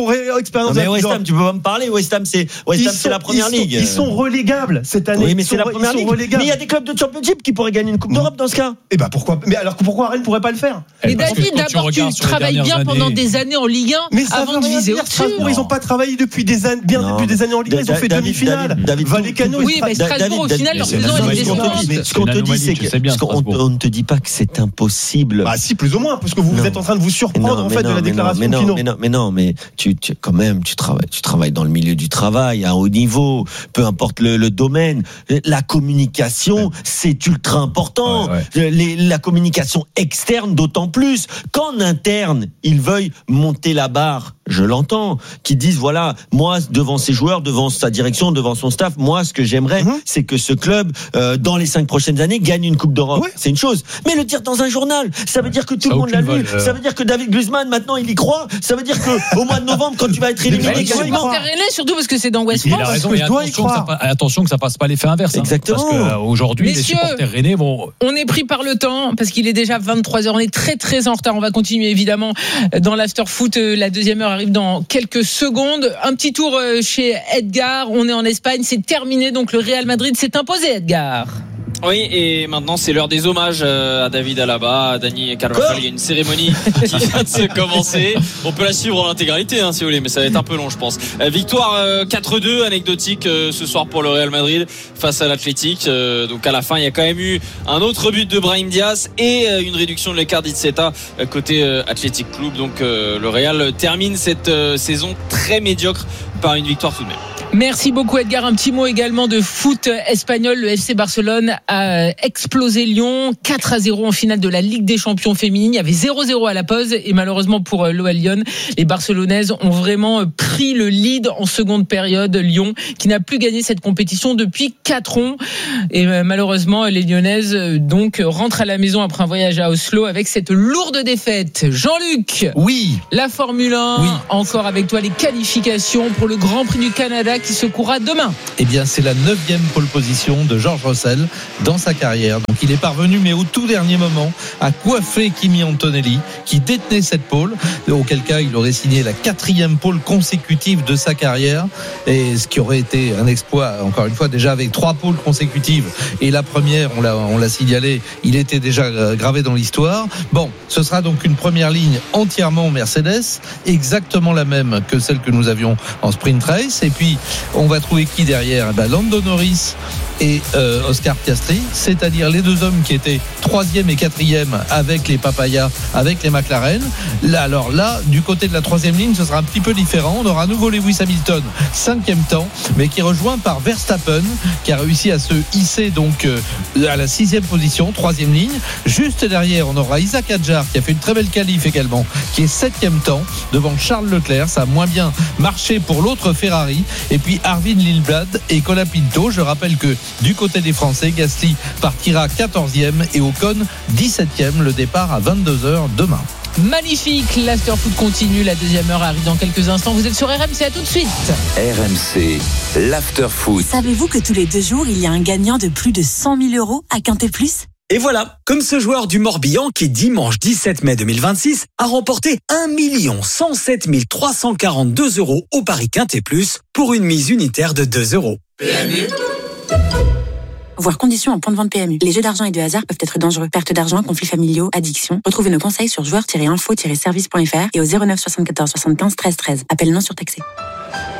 expérience. Mais West Ham, tu peux pas me parler. West Ham, c'est la première ligue. Ils sont relégables cette année. Oui, mais c'est la première ligue. Mais il y a des clubs de Championship qui pourraient gagner une Coupe d'Europe dans ce cas. Et bah pourquoi? Mais alors pourquoi Rennes pourrait pas le faire? Mais David, d'abord, tu travailles bien pendant des années en Ligue 1 avant de viser au-dessus. Ils n'ont pas travaillé depuis des années en Ligue 1. Ils ont fait demi-finale. Vallecano. Oui, mais Strasbourg, au final, leur saison est décevante. Ce qu'on te dit, c'est qu'on ne te dit pas que c'est impossible. Bah si, plus ou moins, parce que vous êtes en train de vous surprendre en fait de la déclaration de Pinot. Mais tu travailles dans le milieu du travail à haut niveau, peu importe le domaine. La communication, c'est ultra important. La communication externe d'autant plus. Qu'en interne, ils veuillent monter la barre, je l'entends, qui disent voilà, moi devant ses joueurs, devant sa direction, devant son staff, moi ce que j'aimerais, c'est que ce club dans les 5 prochaines années gagne une Coupe d'Europe. C'est une chose. Mais le dire dans un journal, ça veut dire que tout le monde l'a lu. Ça veut dire que David Guzman maintenant il y croit. Ça veut dire que au mois de novembre, quand tu vas être éliminé, surtout parce que c'est dans West France. Il a raison, attention que ça passe pas l'effet inverse. Exactement. Parce qu'aujourd'hui, les supporters rennais vont. On est pris par le temps parce qu'il est déjà 23h. On est très très en retard. On va continuer évidemment dans l'after foot. La deuxième heure arrive dans quelques secondes. Un petit tour chez Edgar. On est en Espagne. C'est terminé. Donc le Real Madrid s'est imposé, Edgar. Oui, et maintenant c'est l'heure des hommages à David Alaba, à Dani Carvajal. Il y a une cérémonie qui vient de se commencer. On peut la suivre en intégralité si vous voulez, mais ça va être un peu long je pense. Victoire 4-2 anecdotique ce soir pour le Real Madrid face à l'Athletic. Donc à la fin il y a quand même eu un autre but de Brahim Diaz et une réduction de l'écart d'Itzeta côté Athletic Club. Donc le Real termine cette saison très médiocre par une victoire tout de même. Merci beaucoup Edgar. Un petit mot également de foot espagnol. Le FC Barcelone a explosé Lyon 4-0 en finale de la Ligue des Champions féminine. Il y avait 0-0 à la pause et malheureusement pour l'OL Lyon, les Barcelonaises ont vraiment pris le lead en seconde période. Lyon qui n'a plus gagné cette compétition depuis 4 ans et malheureusement les Lyonnaises donc rentrent à la maison après un voyage à Oslo avec cette lourde défaite. Jean-Luc. Oui. La Formule 1. Oui. Encore avec toi les qualifications pour le Grand Prix du Canada qui se courra demain. Eh bien, c'est la 9e pole position de George Russell dans sa carrière. Donc, il est parvenu, mais au tout dernier moment, à coiffer Kimi Antonelli, qui détenait cette pole. Auquel cas, il aurait signé la 4e pole consécutive de sa carrière. Et ce qui aurait été un exploit, encore une fois, déjà avec 3 poles consécutives. Et la première, on l'a signalé, il était déjà gravé dans l'histoire. Bon, ce sera donc une première ligne entièrement Mercedes, exactement la même que celle que nous avions en sprint race. Et puis, on va trouver qui derrière? Lando Norris et Oscar Piastri, c'est-à-dire les deux hommes qui étaient 3e et 4e avec les Papayas, avec les McLaren. Alors là, du côté de la 3e ligne, ce sera un petit peu différent. On aura à nouveau Lewis Hamilton, 5e temps, mais qui est rejoint par Verstappen, qui a réussi à se hisser donc à la 6e position, 3e ligne. Juste derrière, on aura Isaac Hadjar, qui a fait une très belle qualif également, qui est 7e temps, devant Charles Leclerc. Ça a moins bien marché pour l'autre Ferrari. Et puis Arvin Lindblad et Colapinto. Je rappelle que du côté des Français, Gasly partira 14e et Ocon 17e. Le départ à 22h demain. Magnifique, l'afterfoot continue. La deuxième heure arrive dans quelques instants. Vous êtes sur RMC, à tout de suite. RMC, l'afterfoot. Savez-vous que tous les 2 jours, il y a un gagnant de plus de 100 000 € à Quintet Plus? Et voilà, comme ce joueur du Morbihan qui, dimanche 17 mai 2026, a remporté 1 107 342 € au Paris Quintet Plus pour une mise unitaire de 2 €. PMU. Voir conditions en point de vente PMU. Les jeux d'argent et de hasard peuvent être dangereux. Perte d'argent, conflits familiaux, addiction. Retrouvez nos conseils sur joueurs-info-service.fr et au 09 74 75 13 13. Appel non surtaxé.